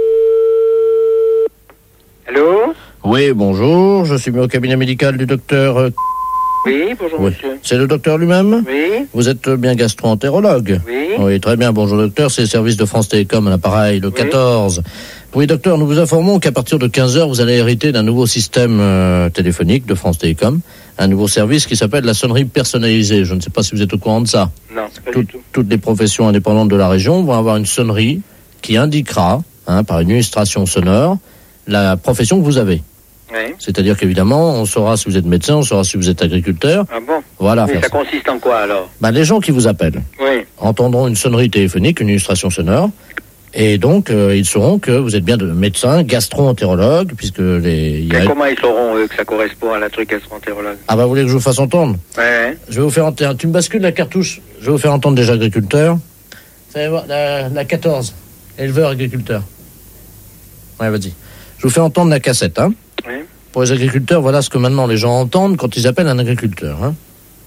Allô? Oui, bonjour, je suis mis au cabinet médical du docteur... euh, Oui, bonjour Oui. monsieur. C'est le docteur lui-même? Oui. Vous êtes bien gastro-entérologue? Oui. Oui, très bien, bonjour docteur, c'est le service de France Télécom à l'appareil, le quatorze. Oui docteur, nous vous informons qu'à partir de quinze heures, vous allez hériter d'un nouveau système euh, téléphonique de France Télécom, un nouveau service qui s'appelle la sonnerie personnalisée. Je ne sais pas si vous êtes au courant de ça. Non, c'est pas Tout- du tout. Toutes les professions indépendantes de la région vont avoir une sonnerie qui indiquera, hein, par une illustration sonore, la profession que vous avez. Oui. C'est-à-dire qu'évidemment, on saura si vous êtes médecin, on saura si vous êtes agriculteur. Ah bon? Voilà. Mais faire ça ça. consiste en quoi alors? Ben, les gens qui vous appellent Oui. entendront une sonnerie téléphonique, une illustration sonore, et donc euh, ils sauront que vous êtes bien de médecin, gastro-entérologue, puisque les... il y a- Mais comment ils sauront eux que ça correspond à la truc gastro-entérologue? Ah bah vous voulez que je vous fasse entendre? Ouais, ouais. Je vais vous faire entendre. Tu me bascules la cartouche. Je vais vous faire entendre déjà agriculteur. Vous allez voir, la, la quatorze. Éleveur agriculteur. Ouais, vas-y. Je vous fais entendre la cassette, hein. Oui. Pour les agriculteurs, voilà ce que maintenant les gens entendent quand ils appellent un agriculteur, hein.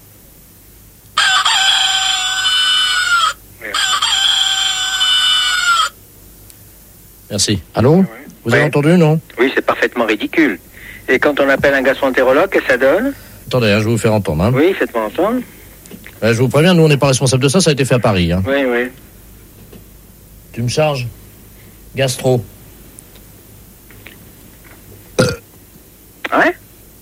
Merci. Allô? Vous avez Ouais. entendu, non? Oui, c'est parfaitement ridicule. Et quand on appelle un gastro-entérologue, qu'est-ce que ça donne? Attendez, hein, je vais vous faire entendre, hein. Oui, faites-moi entendre. Ouais, je vous préviens, nous on n'est pas responsable de ça, ça a été fait à Paris, hein. Oui, oui. Tu me charges? Gastro. Ouais?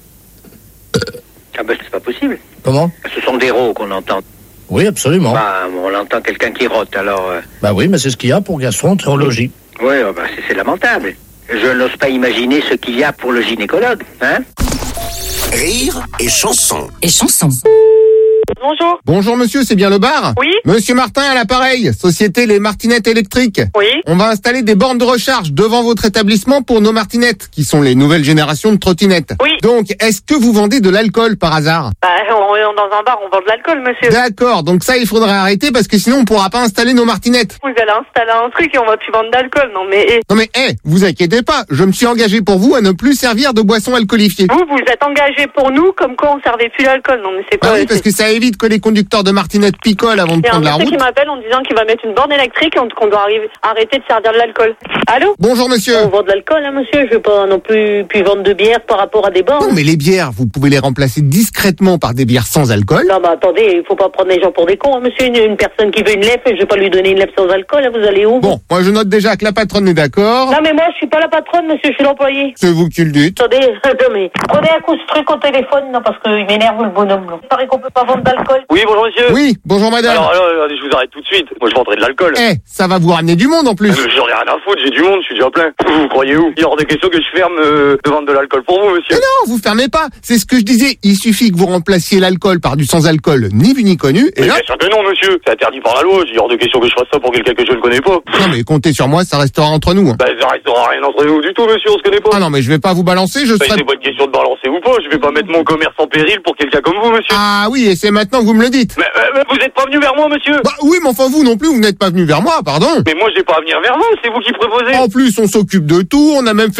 Ah ben c'est pas possible. Comment? Ce sont des rots qu'on entend. Oui, absolument. Bah, on entend quelqu'un qui rote, alors... euh, Bah oui, mais c'est ce qu'il y a pour gastro-entérologie. Oui, oh, bah, c'est, c'est lamentable. Je n'ose pas imaginer ce qu'il y a pour le gynécologue, hein? Rire et chanson. Et chanson. Bonjour. Bonjour monsieur, c'est bien le bar? Oui. Monsieur Martin à l'appareil, société Les Martinettes électriques. Oui. On va installer des bornes de recharge devant votre établissement pour nos martinettes, qui sont les nouvelles générations de trottinettes. Oui. Donc, est-ce que vous vendez de l'alcool par hasard? Bah, on est dans un bar, on vend de l'alcool, monsieur. D'accord, donc ça il faudrait arrêter parce que sinon on pourra pas installer nos martinettes. Vous allez installer un truc et on va plus vendre d'alcool, non mais... eh. Non mais, hé, hey, vous inquiétez pas, je me suis engagé pour vous à ne plus servir de boissons alcoolifiées. Vous, vous êtes engagé pour nous comme quoi on servait plus d'alcool, non mais c'est quoi? Ah oui, parce que ça évite que les conducteurs de martinettes picolent avant de Il y a un prendre la monsieur route. qui m'appelle en disant qu'il va mettre une borne électrique et qu'on doit arriver, arrêter de servir de l'alcool. Allô? Bonjour monsieur. On vend de l'alcool, hein, monsieur. Je veux pas non plus, plus vendre de bière par rapport à des bornes. Non mais les bières, vous pouvez les remplacer discrètement par des bières sans alcool. Non, mais attendez, il faut pas prendre les gens pour des cons, hein, monsieur. Une, une personne qui veut une lèvre, je vais pas lui donner une lèvre sans alcool, hein, vous allez où? Bon, moi je note déjà que la patronne est d'accord. Non, mais moi, je suis pas la patronne, monsieur, je suis l'employé. C'est vous qui le dites. Attendez, non, mais prenez un coup ce truc au téléphone, non, parce qu'il m'énerve le bonhomme, là. Il paraît qu'on peut pas vendre d'alcool. Oui, bonjour monsieur. Oui, bonjour madame. Alors, alors, alors, je vous arrête tout de suite. Moi, je vendrai de l'alcool. Eh, ça va vous ramener du monde en plus. Euh, J'en ai rien à foutre, j'ai du monde, je suis déjà plein. Vous, vous croyez où? Il est hors de question que je ferme euh, de vendre de l'alcool pour vous, monsieur. Mais non, vous fermez pas. C'est ce que je disais. Il suffit que vous remplaciez l'alcool par du sans-alcool, ni vu ni connu. Et Mais là... bien sûr que non, monsieur. C'est interdit par la loi. Il est hors de question que je fasse ça pour quelqu'un que je ne connais pas. Non mais comptez sur moi, ça restera entre nous. Hein. Bah, ça restera rien entre nous du tout, monsieur, on se connaît pas. Ah non mais je vais pas vous balancer, je Bah, serai... c'est pas une question de balancer ou pas. Je vais pas mettre mon commerce en péril pour quelqu'un comme vous, monsieur. Ah oui, et c'est maintenant que vous me le dites. Mais, mais, mais vous êtes pas venu vers moi, monsieur. Bah oui, mais enfin vous non plus, vous n'êtes pas venu vers moi, pardon. Mais moi, je vais pas venir vers vous. C'est vous qui proposez. En plus, on s'occupe de tout, on a même fait